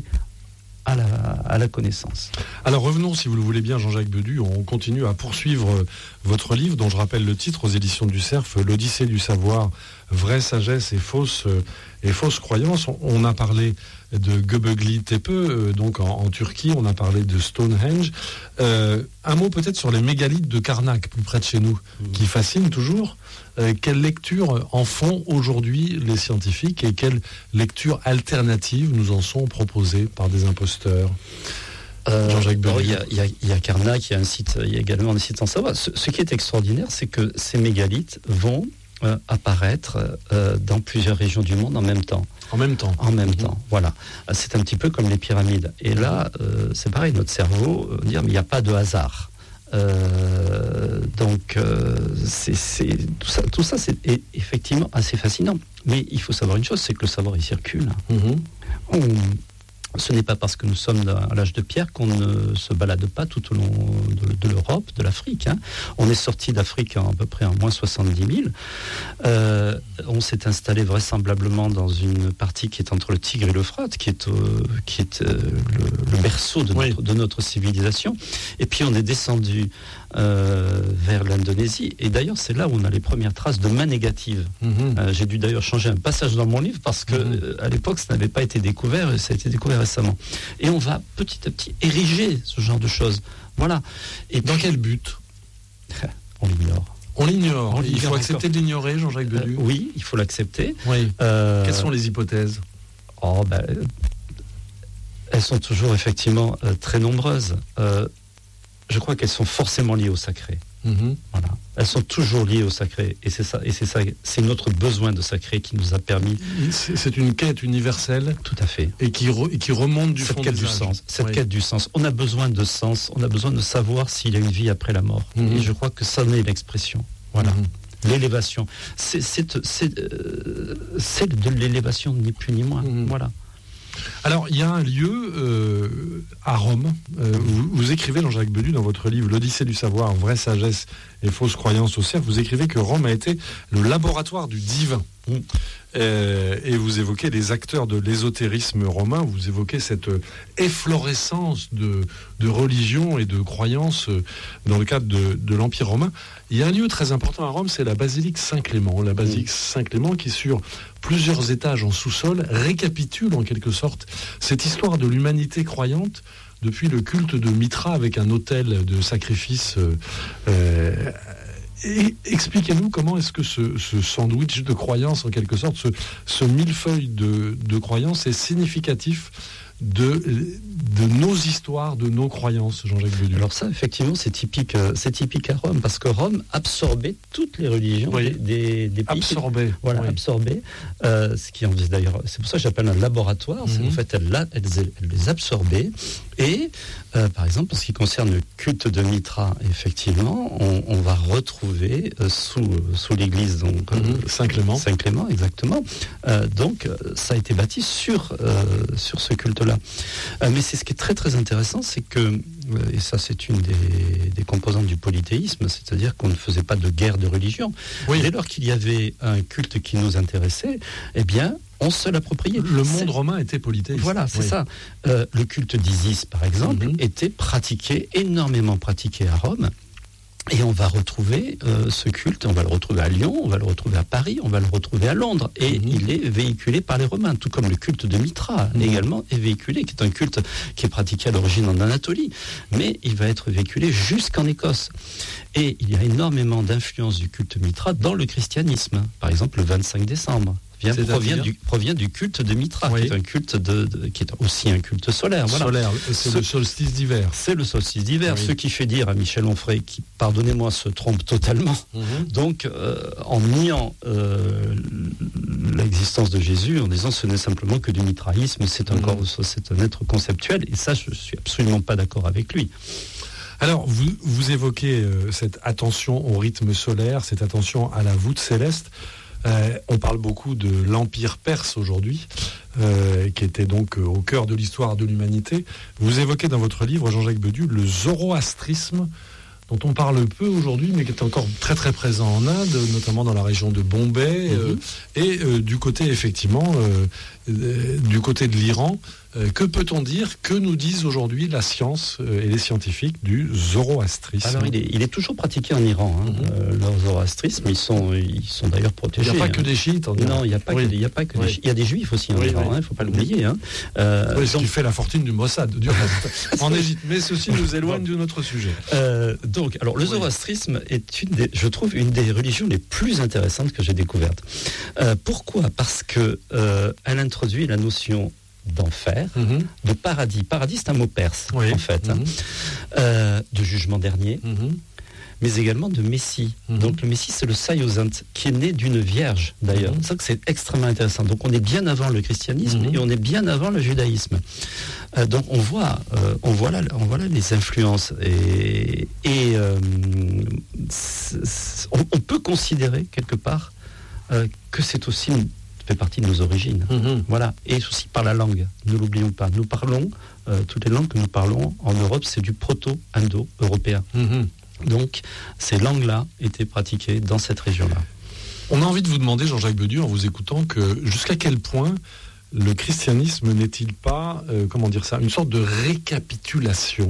S1: à la connaissance.
S2: Alors revenons, si vous le voulez bien, Jean-Jacques Bedu, on continue à poursuivre votre livre, dont je rappelle le titre aux éditions du Cerf, L'Odyssée du savoir, vraie sagesse et fausse croyance. On a parlé de Göbekli Tepe, donc en Turquie, on a parlé de Stonehenge. Un mot peut-être sur les mégalithes de Karnak, plus près de chez nous, qui fascinent toujours. Quelle lecture en font aujourd'hui les scientifiques, et quelles lectures alternatives nous en sont proposées par des imposteurs? Jean-Jacques Bedu.
S1: Il y a Karnak, il y a également des sites en savoir. Ce qui est extraordinaire, c'est que ces mégalithes vont apparaître dans plusieurs régions du monde en même temps.
S2: En même temps,
S1: voilà. C'est un petit peu comme les pyramides. Et là, c'est pareil, notre cerveau dire, mais il n'y a pas de hasard. Tout ça, c'est effectivement assez fascinant. Mais il faut savoir une chose, c'est que le savoir, il circule. Ce n'est pas parce que nous sommes à l'âge de pierre qu'on ne se balade pas tout au long de l'Europe, de l'Afrique. On est sorti d'Afrique à peu près en moins 70 000. On s'est installé vraisemblablement dans une partie qui est entre le Tigre et l'Euphrate, qui est le berceau de notre civilisation. Et puis on est descendu vers l'Indonésie. Et d'ailleurs, c'est là où on a les premières traces de mains négatives. J'ai dû d'ailleurs changer un passage dans mon livre, parce que à l'époque, ça n'avait pas été découvert, et ça a été découvert récemment. Et on va petit à petit ériger ce genre de choses. Voilà. Et
S2: dans quel but?
S1: On l'ignore.
S2: On l'ignore. Il faut accepter de l'ignorer, Jean-Jacques Bedu.
S1: Oui, il faut l'accepter.
S2: Oui. Quelles sont les hypothèses?
S1: Elles sont toujours effectivement très nombreuses. Je crois qu'elles sont forcément liées au sacré. Voilà. Elles sont toujours liées au sacré, et c'est ça, c'est notre besoin de sacré qui nous a permis.
S2: C'est une quête universelle.
S1: Tout à fait.
S2: Et qui remonte du fond
S1: du sens. Cette quête du sens. On a besoin de sens. On a besoin de savoir s'il y a une vie après la mort. Et je crois que ça en est l'expression. Voilà. L'élévation. C'est de l'élévation, ni plus ni moins. Voilà.
S2: Alors, il y a un lieu à Rome. Vous écrivez, Jean-Jacques Bedu, dans votre livre L'Odyssée du savoir, vraie sagesse et fausse croyance au Cerf, vous écrivez que Rome a été le laboratoire du divin. Et vous évoquez les acteurs de l'ésotérisme romain, vous évoquez cette efflorescence de religion et de croyances dans le cadre de l'Empire romain. Il y a un lieu très important à Rome, c'est la basilique Saint-Clément. La basilique Saint-Clément qui, sur plusieurs étages en sous-sol, récapitule en quelque sorte cette histoire de l'humanité croyante depuis le culte de Mitra avec un autel de sacrifice. Et expliquez-nous comment est-ce que ce sandwich de croyances, en quelque sorte, ce millefeuille de croyances est significatif de nos histoires, de nos croyances, Jean-Jacques Bedu.
S1: Alors ça, effectivement, c'est typique à Rome, parce que Rome absorbait toutes les religions des pays.
S2: Absorbait.
S1: Voilà, absorbait. Ce qui en faisait d'ailleurs, c'est pour ça que j'appelle un laboratoire. En fait, elle les absorbait. Et par exemple, en ce qui concerne le culte de Mitra, effectivement, on va retrouver sous l'église donc
S2: Saint-Clément.
S1: Saint-Clément, exactement. Donc, ça a été bâti sur ce culte-là. Mais c'est ce qui est très très intéressant, c'est que, et ça c'est une des composantes du polythéisme, c'est-à-dire qu'on ne faisait pas de guerre de religion. Dès lors qu'il y avait un culte qui nous intéressait, eh bien, on se l'appropriait.
S2: Le monde romain était polythéiste.
S1: Voilà, c'est ça. Le culte d'Isis, par exemple, était énormément pratiqué à Rome. Et on va retrouver ce culte, on va le retrouver à Lyon, on va le retrouver à Paris, on va le retrouver à Londres. Et il est véhiculé par les Romains, tout comme le culte de Mitra également est véhiculé, qui est un culte qui est pratiqué à l'origine en Anatolie, mais il va être véhiculé jusqu'en Écosse. Et il y a énormément d'influence du culte Mitra dans le christianisme. Par exemple, le 25 décembre. Provient du culte de Mitra, qui est un culte qui est aussi un culte solaire. Voilà.
S2: Solaire, c'est le solstice d'hiver.
S1: C'est le solstice d'hiver, ce qui fait dire à Michel Onfray, qui, pardonnez-moi, se trompe totalement. Donc, en niant l'existence de Jésus, en disant ce n'est simplement que du mitraïsme, c'est un être conceptuel, et ça, je suis absolument pas d'accord avec lui.
S2: Alors, vous évoquez cette attention au rythme solaire, cette attention à la voûte céleste. On parle beaucoup de l'Empire perse aujourd'hui, qui était donc au cœur de l'histoire de l'humanité. Vous évoquez dans votre livre, Jean-Jacques Bedu, le zoroastrisme, dont on parle peu aujourd'hui, mais qui est encore très très présent en Inde, notamment dans la région de Bombay, et du côté effectivement, du côté de l'Iran. Que peut-on dire, que nous disent aujourd'hui la science et les scientifiques du zoroastrisme?
S1: Alors il est toujours pratiqué en Iran, le zoroastrisme, ils sont d'ailleurs protégés.
S2: Il n'y a pas que des chiites en Iran.
S1: Non, il n'y a pas que des chiites. Il y a des juifs aussi en Iran, il ne faut pas l'oublier.
S2: Ce qui fait la fortune du Mossad, du reste, en Égypte. Mais ceci nous éloigne de notre sujet.
S1: Donc, alors le zoroastrisme est je trouve, une des religions les plus intéressantes que j'ai découvertes. Pourquoi ? Parce que elle introduit la notion d'enfer, de paradis. Paradis, c'est un mot perse, en fait. De jugement dernier, mais également de Messie. Donc le Messie, c'est le Saïozant, qui est né d'une vierge, d'ailleurs. C'est ça que c'est extrêmement intéressant. Donc on est bien avant le christianisme et on est bien avant le judaïsme. Donc on voit là les influences. Et on peut considérer, quelque part, que c'est aussi fait partie de nos origines. Voilà. Et aussi par la langue, ne l'oublions pas. Nous parlons, toutes les langues que nous parlons en Europe, c'est du proto-indo-européen. Donc, ces langues-là étaient pratiquées dans cette région-là.
S2: On a envie de vous demander, Jean-Jacques Bedu, en vous écoutant, que jusqu'à quel point le christianisme n'est-il pas, une sorte de récapitulation,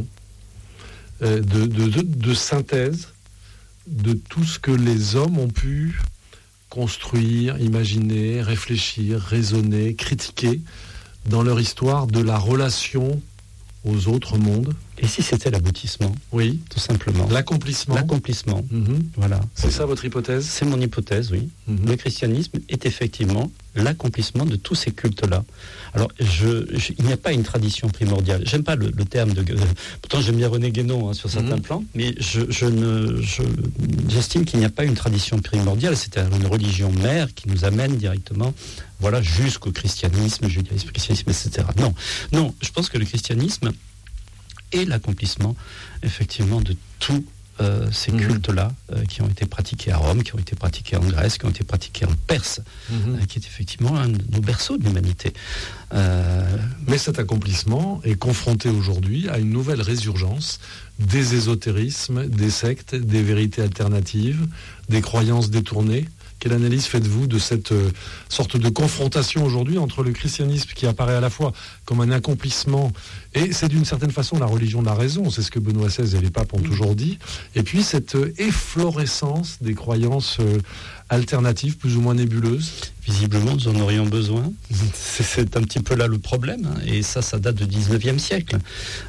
S2: de synthèse de tout ce que les hommes ont pu construire, imaginer, réfléchir, raisonner, critiquer dans leur histoire de la relation aux autres mondes.
S1: Et si c'était l'aboutissement ?
S2: Oui.
S1: Tout simplement.
S2: L'accomplissement.
S1: Voilà.
S2: C'est ça votre hypothèse ?
S1: C'est mon hypothèse, oui. Le christianisme est effectivement l'accomplissement de tous ces cultes-là. Alors, il n'y a pas une tradition primordiale. J'aime pas le terme de... pourtant, j'aime bien René Guénon sur certains plans, mais j'estime qu'il n'y a pas une tradition primordiale. C'est une religion mère qui nous amène directement, jusqu'au christianisme, judaïsme, christianisme, etc. Non, je pense que le christianisme est l'accomplissement, effectivement, de tous ces cultes-là qui ont été pratiqués à Rome, qui ont été pratiqués en Grèce, qui ont été pratiqués en Perse, qui est effectivement un de nos berceaux de l'humanité.
S2: Mais cet accomplissement est confronté aujourd'hui à une nouvelle résurgence des ésotérismes, des sectes, des vérités alternatives, des croyances détournées. Quelle analyse faites-vous de cette sorte de confrontation aujourd'hui entre le christianisme qui apparaît à la fois comme un accomplissement, et c'est d'une certaine façon la religion de la raison, c'est ce que Benoît XVI et les papes ont toujours dit, et puis cette efflorescence des croyances alternatives, plus ou moins nébuleuses ?
S1: Visiblement, nous en aurions besoin. C'est un petit peu là le problème. Et ça date du 19e siècle.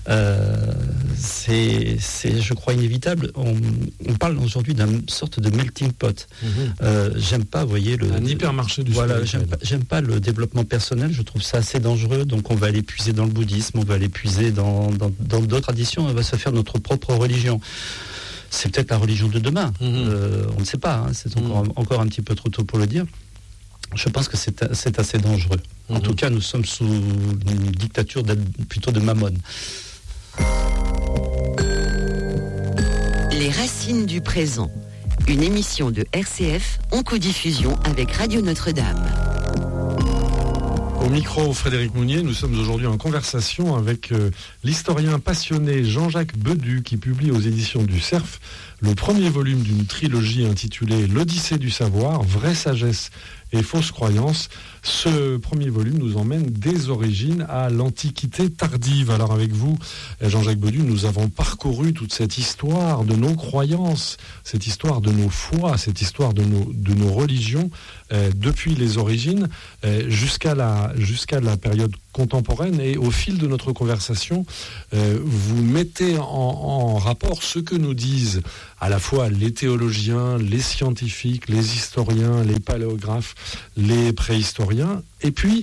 S1: C'est, je crois, inévitable. On parle aujourd'hui d'une sorte de melting pot. J'aime pas, vous voyez...
S2: Un hypermarché du
S1: Voilà, j'aime pas le développement personnel. Je trouve ça assez dangereux. Donc on va aller puiser dans le bouddhisme, on va aller puiser dans d'autres traditions. On va se faire notre propre religion. C'est peut-être la religion de demain. On ne sait pas. Hein. C'est encore un petit peu trop tôt pour le dire. Je pense que c'est assez dangereux. En tout cas, nous sommes sous une dictature plutôt de Mammon.
S3: Les racines du présent. Une émission de RCF en codiffusion avec Radio Notre-Dame.
S2: Au micro, Frédéric Mounier, nous sommes aujourd'hui en conversation avec l'historien passionné Jean-Jacques Bedu qui publie aux éditions du Cerf le premier volume d'une trilogie intitulée L'Odyssée du savoir, vraie sagesse et fausse croyance. Ce premier volume nous emmène des origines à l'Antiquité tardive. Alors avec vous, Jean-Jacques Bedu, nous avons parcouru toute cette histoire de nos croyances, cette histoire de nos foi, cette histoire de nos religions, depuis les origines jusqu'à la période contemporaine. Et au fil de notre conversation, vous mettez en rapport ce que nous disent à la fois les théologiens, les scientifiques, les historiens, les paléographes, les préhistoriens, et puis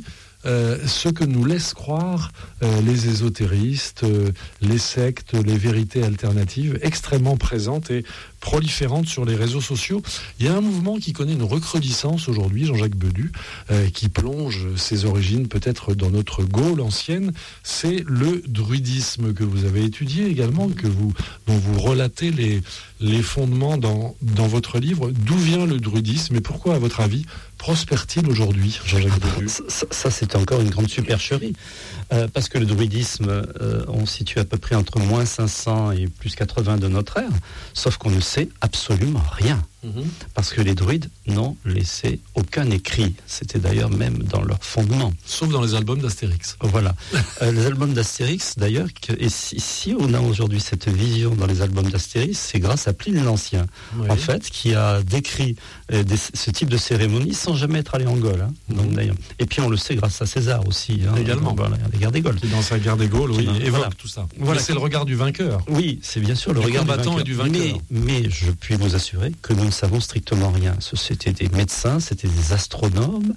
S2: ce que nous laissent croire les ésotéristes, les sectes, les vérités alternatives extrêmement présentes et proliférantes sur les réseaux sociaux. Il y a un mouvement qui connaît une recrudescence aujourd'hui, Jean-Jacques Bedu, qui plonge ses origines peut-être dans notre Gaule ancienne. C'est le druidisme que vous avez étudié également, dont vous relatez les fondements dans votre livre. D'où vient le druidisme et pourquoi, à votre avis, prospère-t-il aujourd'hui, Jean-Jacques Bedu ?
S1: Ça, c'est encore une grande supercherie. Parce que le druidisme, on situe à peu près entre moins 500 et plus 80 de notre ère, sauf qu'on ne sait absolument rien. Parce que les druides n'ont laissé aucun écrit. C'était d'ailleurs même dans leur fondement.
S2: Sauf dans les albums d'Astérix.
S1: Voilà. Les albums d'Astérix, d'ailleurs, et si on a aujourd'hui cette vision dans les albums d'Astérix, c'est grâce à Pline l'Ancien, en fait, qui a décrit ce type de cérémonie sans jamais être allé en Gaule. Hein. Donc, d'ailleurs. Et puis on le sait grâce à César aussi. Hein,
S2: également.
S1: Voilà, la guerre des Gaules.
S2: Qui, dans sa guerre des Gaules, évoque tout ça.
S1: Voilà.
S2: Mais c'est le regard du vainqueur.
S1: Oui, c'est bien sûr le regard
S2: combattant et du vainqueur.
S1: Mais je puis vous assurer que nous ne savons strictement rien. C'était des médecins, c'était des astronomes,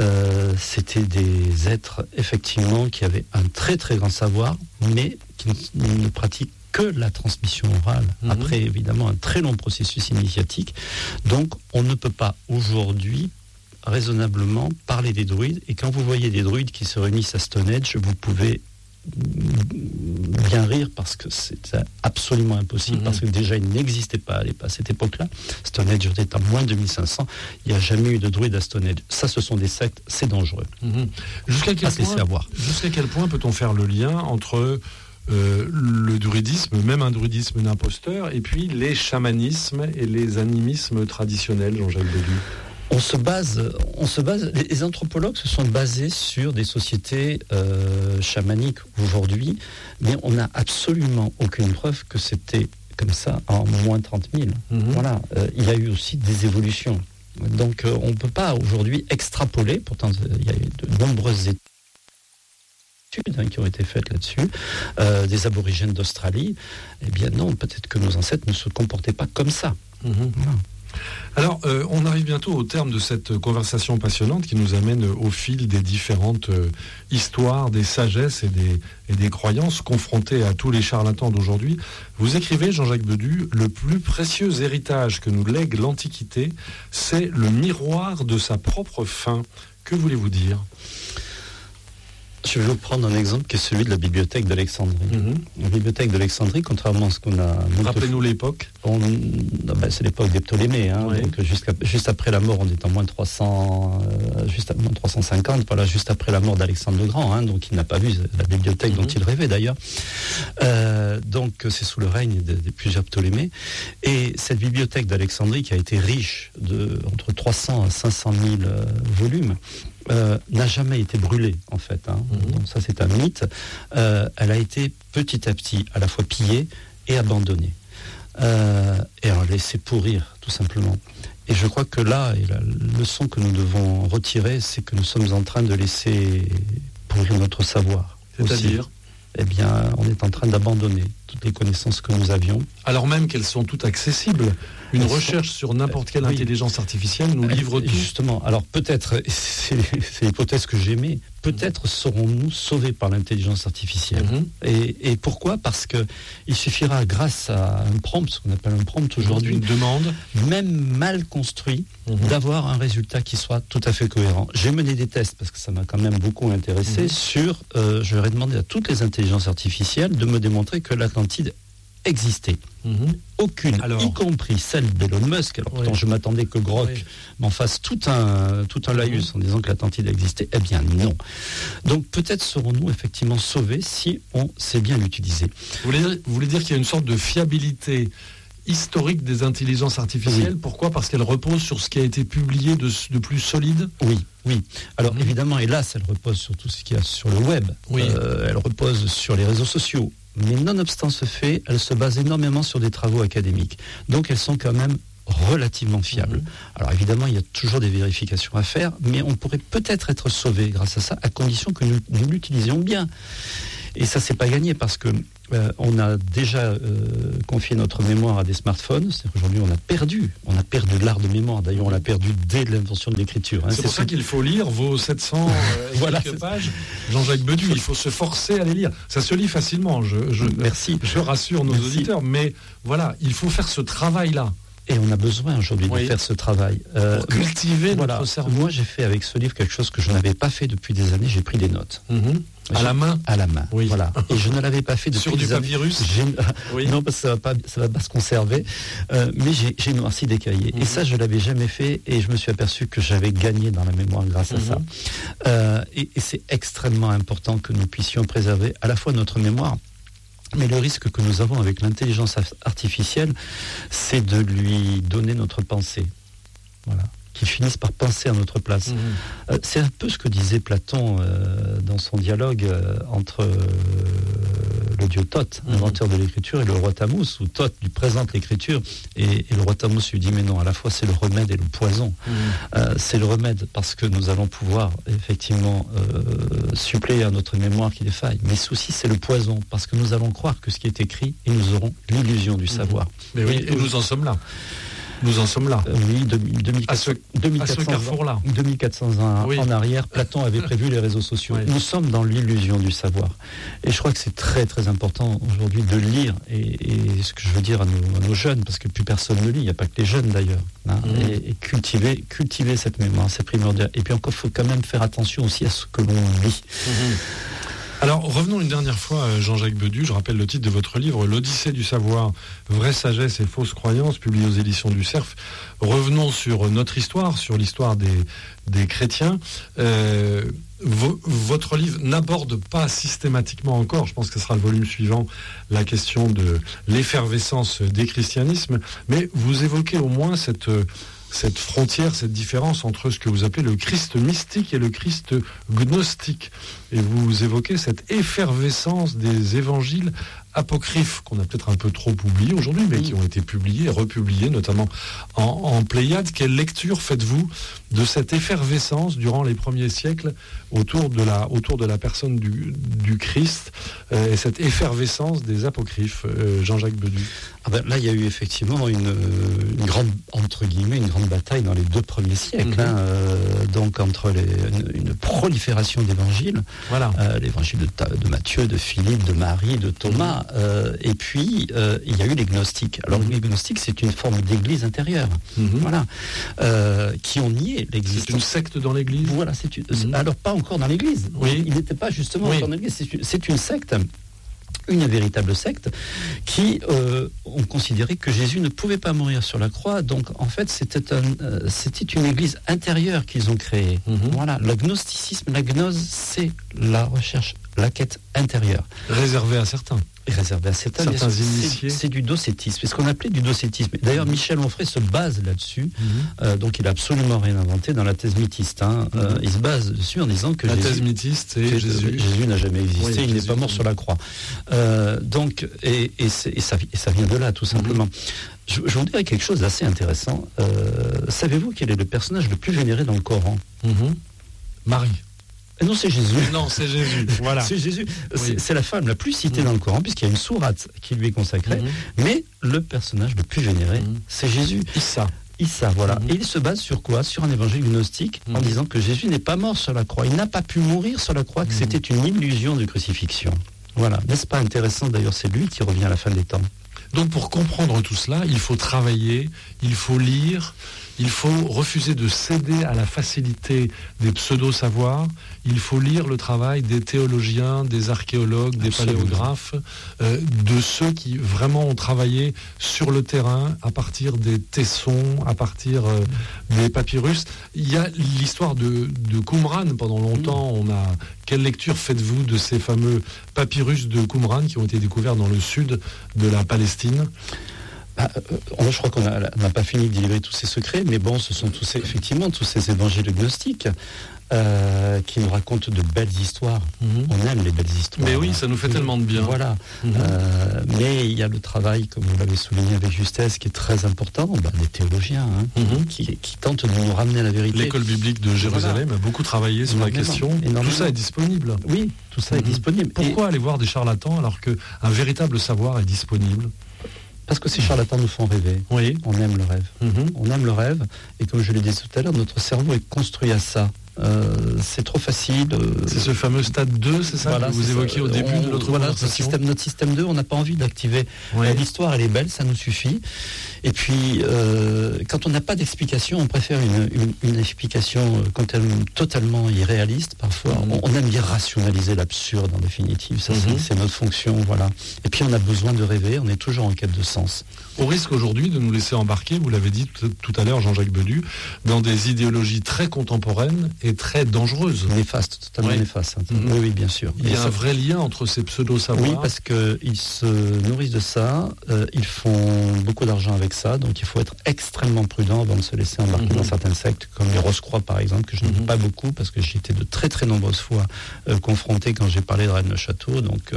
S1: c'était des êtres effectivement qui avaient un très très grand savoir, mais qui ne pratiquent que la transmission orale, après évidemment un très long processus initiatique. Donc on ne peut pas aujourd'hui raisonnablement parler des druides, et quand vous voyez des druides qui se réunissent à Stonehenge, vous pouvez bien rire parce que c'est absolument impossible, parce que déjà il n'existait pas à cette époque-là. Stonehenge était à moins de 2500, il n'y a jamais eu de druide à Stonehenge. Ça, ce sont des sectes, c'est dangereux.
S2: Jusqu'à quel point peut-on faire le lien entre le druidisme, même un druidisme d'imposteur, et puis les chamanismes et les animismes traditionnels, Jean-Jacques Bedu ?
S1: On se base, les anthropologues se sont basés sur des sociétés chamaniques aujourd'hui, mais on n'a absolument aucune preuve que c'était comme ça en moins 30 000. Voilà, il y a eu aussi des évolutions. Donc on ne peut pas aujourd'hui extrapoler, pourtant il y a eu de nombreuses études qui ont été faites là-dessus, des aborigènes d'Australie. Eh bien non, peut-être que nos ancêtres ne se comportaient pas comme ça. Voilà.
S2: Alors, on arrive bientôt au terme de cette conversation passionnante qui nous amène au fil des différentes histoires, des sagesses et des croyances confrontées à tous les charlatans d'aujourd'hui. Vous écrivez, Jean-Jacques Bedu, le plus précieux héritage que nous lègue l'Antiquité, c'est le miroir de sa propre fin. Que voulez-vous dire ?
S1: Je vais vous prendre un exemple qui est celui de la bibliothèque d'Alexandrie. La bibliothèque d'Alexandrie, contrairement à ce qu'on a...
S2: Rappelez-nous l'époque.
S1: C'est l'époque des Ptolémées. Donc juste après la mort, on est en moins 300, juste à moins 350, voilà, juste après la mort d'Alexandre le Grand. Donc il n'a pas vu la bibliothèque dont il rêvait d'ailleurs. Donc c'est sous le règne de plusieurs Ptolémées. Et cette bibliothèque d'Alexandrie, qui a été riche de entre 300 à 500 000 volumes, n'a jamais été brûlée, en fait. Donc ça, c'est un mythe. Elle a été petit à petit à la fois pillée et abandonnée. et à laisser pourrir, tout simplement. Et je crois que là, et la leçon que nous devons retirer, c'est que nous sommes en train de laisser pourrir notre savoir.
S2: C'est-à-dire ?
S1: Eh bien, on est en train d'abandonner toutes les connaissanses que nous avions.
S2: Alors même qu'elles sont toutes accessibles. Une recherche sur n'importe quelle intelligence artificielle nous livre tout.
S1: Justement, alors peut-être, c'est l'hypothèse que j'aimais, peut-être serons-nous sauvés par l'intelligence artificielle. Et pourquoi ? Parce qu'il suffira, grâce à un prompt, ce qu'on appelle un prompt aujourd'hui,
S2: une demande,
S1: même mal construit, d'avoir un résultat qui soit tout à fait cohérent. J'ai mené des tests, parce que ça m'a quand même beaucoup intéressé, sur, je leur ai demandé à toutes les intelligences artificielles de me démontrer que l'Atlantide existait. Aucune, y compris celle d'Elon Musk. Alors pourtant, je m'attendais que Grok m'en fasse tout un laïus en disant que l'Atlantide existait. Eh bien non. Donc peut-être serons-nous effectivement sauvés si on sait bien l'utiliser.
S2: Vous voulez dire qu'il y a une sorte de fiabilité historique des intelligences artificielles. Pourquoi ? Parce qu'elles reposent sur ce qui a été publié de plus solide.
S1: Oui. Alors évidemment, hélas, elles reposent sur tout ce qu'il y a sur le web. Elles reposent sur les réseaux sociaux. Mais nonobstant ce fait, elles se basent énormément sur des travaux académiques. Donc elles sont quand même relativement fiables. Alors évidemment, il y a toujours des vérifications à faire, mais on pourrait peut-être être sauvé grâce à ça, à condition que nous l'utilisions bien. Et ça, c'est pas gagné parce que on a déjà confié notre mémoire à des smartphones. C'est-à-dire qu'aujourd'hui, on a perdu l'art de mémoire. D'ailleurs, on l'a perdu dès l'invention de l'écriture.
S2: C'est pour ça qu'il faut lire vos 700 quelques pages, Jean-Jacques Bedu. Il faut se forcer à les lire. Ça se lit facilement.
S1: Merci.
S2: Je rassure nos auditeurs. Mais voilà, il faut faire ce travail-là.
S1: Et on a besoin aujourd'hui de faire ce travail.
S2: Pour cultiver notre cerveau.
S1: Moi, j'ai fait avec ce livre quelque chose que je n'avais pas fait depuis des années. J'ai pris des notes.
S2: À la main.
S1: Oui. Voilà. Et je ne l'avais pas fait depuis
S2: sur du papyrus.
S1: Non, parce que ça va pas se conserver. Mais j'ai noirci des cahiers. Et ça, je l'avais jamais fait. Et je me suis aperçu que j'avais gagné dans la mémoire grâce à ça. Et c'est extrêmement important que nous puissions préserver à la fois notre mémoire. Mais le risque que nous avons avec l'intelligence artificielle, c'est de lui donner notre pensée. Voilà. Qu'il finisse par penser à notre place. C'est un peu ce que disait Platon dans son dialogue entre le dieu Thoth, inventeur de l'écriture, et le roi Thammuz, où Thoth lui présente l'écriture, et le roi Thammuz lui dit mais non, à la fois c'est le remède et le poison. C'est le remède parce que nous allons pouvoir effectivement suppléer à notre mémoire qui défaille, mais aussi c'est le poison parce que nous allons croire que ce qui est écrit, et nous aurons l'illusion du savoir.
S2: Mais oui, et nous en sommes là. Nous en sommes là.
S1: Oui,
S2: à ce carrefour-là.
S1: 2400 ans en arrière, Platon avait prévu les réseaux sociaux. Nous sommes dans l'illusion du savoir. Et je crois que c'est très très important aujourd'hui de lire, et ce que je veux dire à nos jeunes, parce que plus personne ne lit, il n'y a pas que les jeunes d'ailleurs, et cultiver cette mémoire, c'est primordial. Et puis encore, il faut quand même faire attention aussi à ce que l'on lit.
S2: Alors, revenons une dernière fois, Jean-Jacques Bedu, je rappelle le titre de votre livre, L'Odyssée du savoir, vraie sagesse et fausses croyances, publié aux éditions du Cerf. Revenons sur notre histoire, sur l'histoire des chrétiens. Votre livre n'aborde pas systématiquement encore, je pense que ce sera le volume suivant, la question de l'effervescence des christianismes, mais vous évoquez au moins cette frontière, cette différence entre ce que vous appelez le Christ mystique et le Christ gnostique. Et vous évoquez cette effervescence des évangiles apocryphes, qu'on a peut-être un peu trop oubliés aujourd'hui, mais qui ont été publiés et republiés, notamment en Pléiade. Quelle lecture faites-vous de cette effervescence durant les premiers siècles autour de la personne du Christ et cette effervescence des apocryphes, Jean-Jacques Bedu?
S1: Là, il y a eu effectivement une grande, entre guillemets, une grande bataille dans les 2 premiers siècles, donc entre une prolifération d'évangiles, l'évangile de Matthieu, de Philippe, de Marie, de Thomas, et puis il y a eu les gnostiques. Alors les gnostiques, c'est une forme d'église intérieure, qui ont nié l'existence.
S2: C'est une secte dans l'église.
S1: Voilà, alors pas encore dans l'église. Il n'était pas justement encore dans l'église. C'est une secte. Une véritable secte qui ont considéré que Jésus ne pouvait pas mourir sur la croix. Donc en fait c'était une église intérieure qu'ils ont créée. Voilà, le gnosticisme, la gnose, c'est la recherche la quête intérieure.
S2: Réservée à certains.
S1: Réservé à certains
S2: initiés.
S1: C'est du docétisme. C'est ce qu'on appelait du docétisme. D'ailleurs, Michel Onfray se base là-dessus. Donc, il n'a absolument rien inventé dans la thèse mythiste. Il se base dessus en disant que
S2: la thèse mythiste, c'est
S1: Jésus n'a jamais existé, il n'est pas mort sur la croix. Ça vient de là, tout simplement. Je vous dirais quelque chose d'assez intéressant. Savez-vous quel est le personnage le plus vénéré dans le Coran ?
S2: Marie.
S1: Non, c'est Jésus.
S2: Non, c'est Jésus. Voilà.
S1: C'est Jésus. Oui. C'est la femme la plus citée dans le Coran, puisqu'il y a une sourate qui lui est consacrée. Mais le personnage le plus vénéré, c'est Jésus. Issa, voilà. Et il se base sur quoi ? Sur un évangile gnostique, en disant que Jésus n'est pas mort sur la croix. Il n'a pas pu mourir sur la croix, que c'était une illusion de crucifixion. Voilà. N'est-ce pas intéressant ? D'ailleurs, c'est lui qui revient à la fin des temps.
S2: Donc, pour comprendre tout cela, il faut travailler, il faut lire, il faut refuser de céder à la facilité des pseudo-savoirs, il faut lire le travail des théologiens, des archéologues, des paléographes, de ceux qui vraiment ont travaillé sur le terrain à partir des tessons, à partir des papyrus. Il y a l'histoire de Qumran pendant longtemps. Quelle lecture faites-vous de ces fameux papyrus de Qumran qui ont été découverts dans le sud de la Palestine ?
S1: Je crois qu'on n'a pas fini de livrer tous ces secrets, mais bon, ce sont tous ces évangiles gnostiques qui nous racontent de belles histoires. On aime les belles histoires.
S2: Mais oui, ça nous fait tellement de bien.
S1: Voilà. Mais il y a le travail, comme vous l'avez souligné avec justesse, qui est très important, des théologiens qui tentent de nous ramener à la vérité.
S2: L'école biblique de Jérusalem a beaucoup travaillé sur la question. Tout ça est disponible.
S1: Oui, tout ça est disponible.
S2: Pourquoi aller voir des charlatans alors qu'un véritable savoir est disponible ?
S1: Parce que ces charlatans nous font rêver.
S2: Oui.
S1: On aime le rêve. On aime le rêve. Et comme je l'ai dit tout à l'heure, notre cerveau est construit à ça. C'est trop facile.
S2: C'est ce fameux stade 2, c'est ça que vous évoquiez au début de notre conversation.
S1: Notre système 2, on n'a pas envie d'activer. L'histoire, elle est belle, ça nous suffit. Et puis, quand on n'a pas d'explication, on préfère une explication totalement irréaliste, parfois. On aime bien rationaliser l'absurde, en définitive. Ça, c'est notre fonction, voilà. Et puis, on a besoin de rêver, on est toujours en quête de sens.
S2: Au risque aujourd'hui de nous laisser embarquer, vous l'avez dit tout à l'heure, Jean-Jacques Bedu, dans des idéologies très contemporaines et très dangereuses.
S1: Néfastes, totalement néfastes. Oui, bien sûr.
S2: Il y a un vrai lien entre ces pseudo-savoirs.
S1: Oui, parce qu'ils se nourrissent de ça, ils font beaucoup d'argent avec ça, donc il faut être extrêmement prudent avant de se laisser embarquer dans certaines sectes, comme les Rose-Croix par exemple, que je n'aime pas beaucoup, parce que j'y étais de très très nombreuses fois confronté quand j'ai parlé de Rennes-le-Château. Donc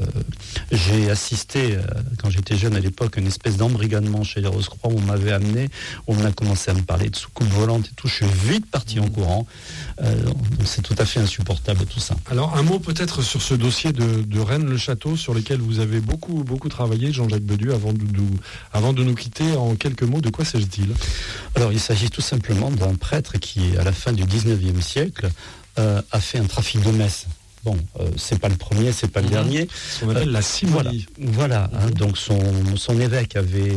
S1: j'ai assisté, quand j'étais jeune à l'époque, une espèce d'embrigadement chez les Rose-Croix où on m'avait amené, où on a commencé à me parler de soucoupe volante et tout. Je suis vite parti en courant. Donc c'est tout à fait insupportable tout ça.
S2: Alors un mot peut-être sur ce dossier de Rennes-le-Château sur lequel vous avez beaucoup travaillé, Jean-Jacques Bedu, avant de nous quitter. En quelques mots, de quoi s'agit-il ?
S1: Alors il s'agit tout simplement d'un prêtre qui, à la fin du 19e siècle, a fait un trafic de messes. Bon, c'est pas le premier, c'est pas le dernier.
S2: Ce qu'on appelle la simonie.
S1: Voilà. Donc son évêque avait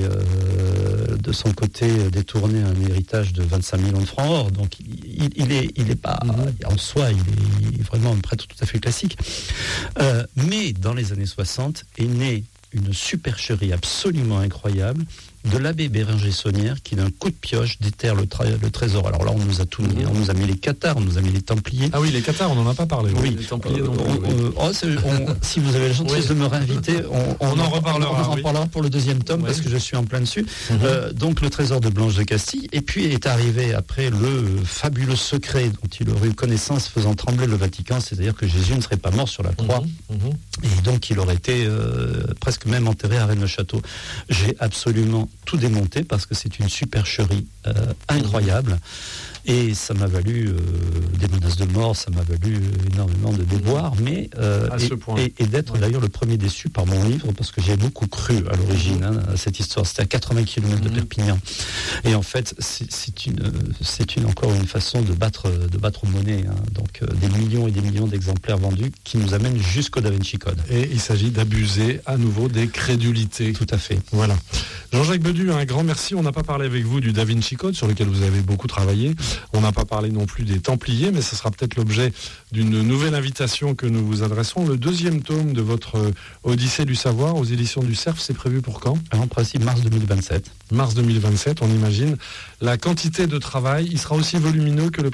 S1: de son côté détourné un héritage de 25 millions de francs or. Donc il est pas en soi, il est vraiment un prêtre tout à fait classique. Mais dans les années 60 est née une supercherie absolument incroyable de l'abbé Bérenger-Saunière qui d'un coup de pioche déterre le trésor. Alors là on nous a tout mis, on nous a mis les cathares, on nous a mis les templiers.
S2: Ah oui, les cathares, on n'en a pas parlé.
S1: Oui,
S2: les templiers
S1: si vous avez la gentillesse de me réinviter, on en reparlera. On en reparlera pour le deuxième tome parce que je suis en plein dessus. Donc le trésor de Blanche de Castille, et puis est arrivé après le fabuleux secret dont il aurait eu connaissance faisant trembler le Vatican, c'est-à-dire que Jésus ne serait pas mort sur la croix, et donc il aurait été presque même enterré à Rennes-le-Château. J'ai absolument tout démonté parce que c'est une supercherie incroyable et ça m'a valu des menaces de mort, ça m'a valu énormément de déboires, mais et d'être d'ailleurs le premier déçu par mon livre parce que j'ai beaucoup cru à l'origine à cette histoire. C'était à 80 km de Perpignan et en fait c'est encore une façon de battre monnaie, donc des millions et des millions d'exemplaires vendus qui nous amènent jusqu'au Da Vinci Code.
S2: Et il s'agit d'abuser à nouveau des crédulités.
S1: Tout à fait.
S2: Voilà. Jean-Jacques Bedu, un grand merci. On n'a pas parlé avec vous du Da Vinci Code sur lequel vous avez beaucoup travaillé. On n'a pas parlé non plus des Templiers, mais ce sera peut-être l'objet d'une nouvelle invitation que nous vous adressons. Le deuxième tome de votre Odyssée du savoir aux éditions du Cerf, c'est prévu pour quand ?
S1: En principe, mars 2027.
S2: Mars 2027, on imagine. La quantité de travail, il sera aussi volumineux que le premier tome ?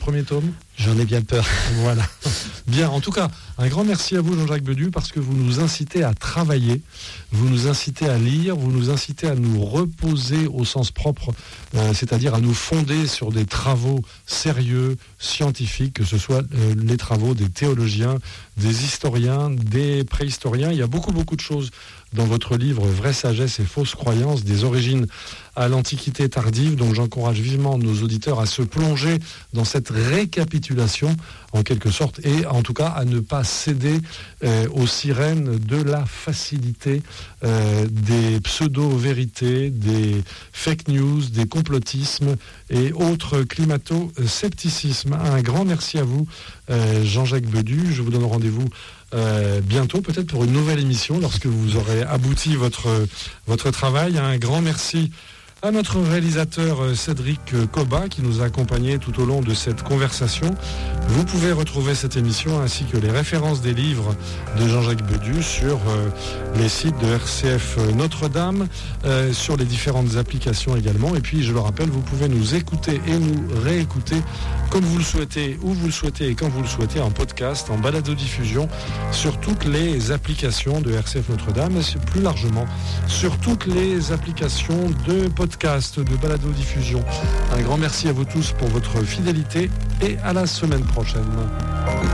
S1: J'en ai bien peur.
S2: Voilà. Bien, en tout cas, un grand merci à vous, Jean-Jacques Bedu, parce que vous nous incitez à travailler, vous nous incitez à lire, vous nous incitez à nous reposer au sens propre, c'est-à-dire à nous fonder sur des travaux sérieux, scientifiques, que ce soit les travaux des théologiens, des historiens, des préhistoriens. Il y a beaucoup de choses dans votre livre « Vraie sagesse et fausse croyance, des origines à l'Antiquité tardive ». Donc j'encourage vivement nos auditeurs à se plonger dans cette récapitulation, en quelque sorte, et en tout cas à ne pas céder aux sirènes de la facilité, des pseudo-vérités, des fake news, des complotismes et autres climato-scepticismes. Un grand merci à vous, Jean-Jacques Bedu. Je vous donne rendez-vous bientôt, peut-être pour une nouvelle émission, lorsque vous aurez abouti votre travail. Un grand merci à notre réalisateur Cédric Coba qui nous a accompagnés tout au long de cette conversation. Vous pouvez retrouver cette émission ainsi que les références des livres de Jean-Jacques Bedu sur les sites de RCF Notre-Dame, sur les différentes applications également. Et puis, je le rappelle, vous pouvez nous écouter et nous réécouter comme vous le souhaitez, où vous le souhaitez et quand vous le souhaitez, en podcast, en balado-diffusion, sur toutes les applications de RCF Notre-Dame et plus largement sur toutes les applications de podcast, de balado-diffusion. Un grand merci à vous tous pour votre fidélité et à la semaine prochaine.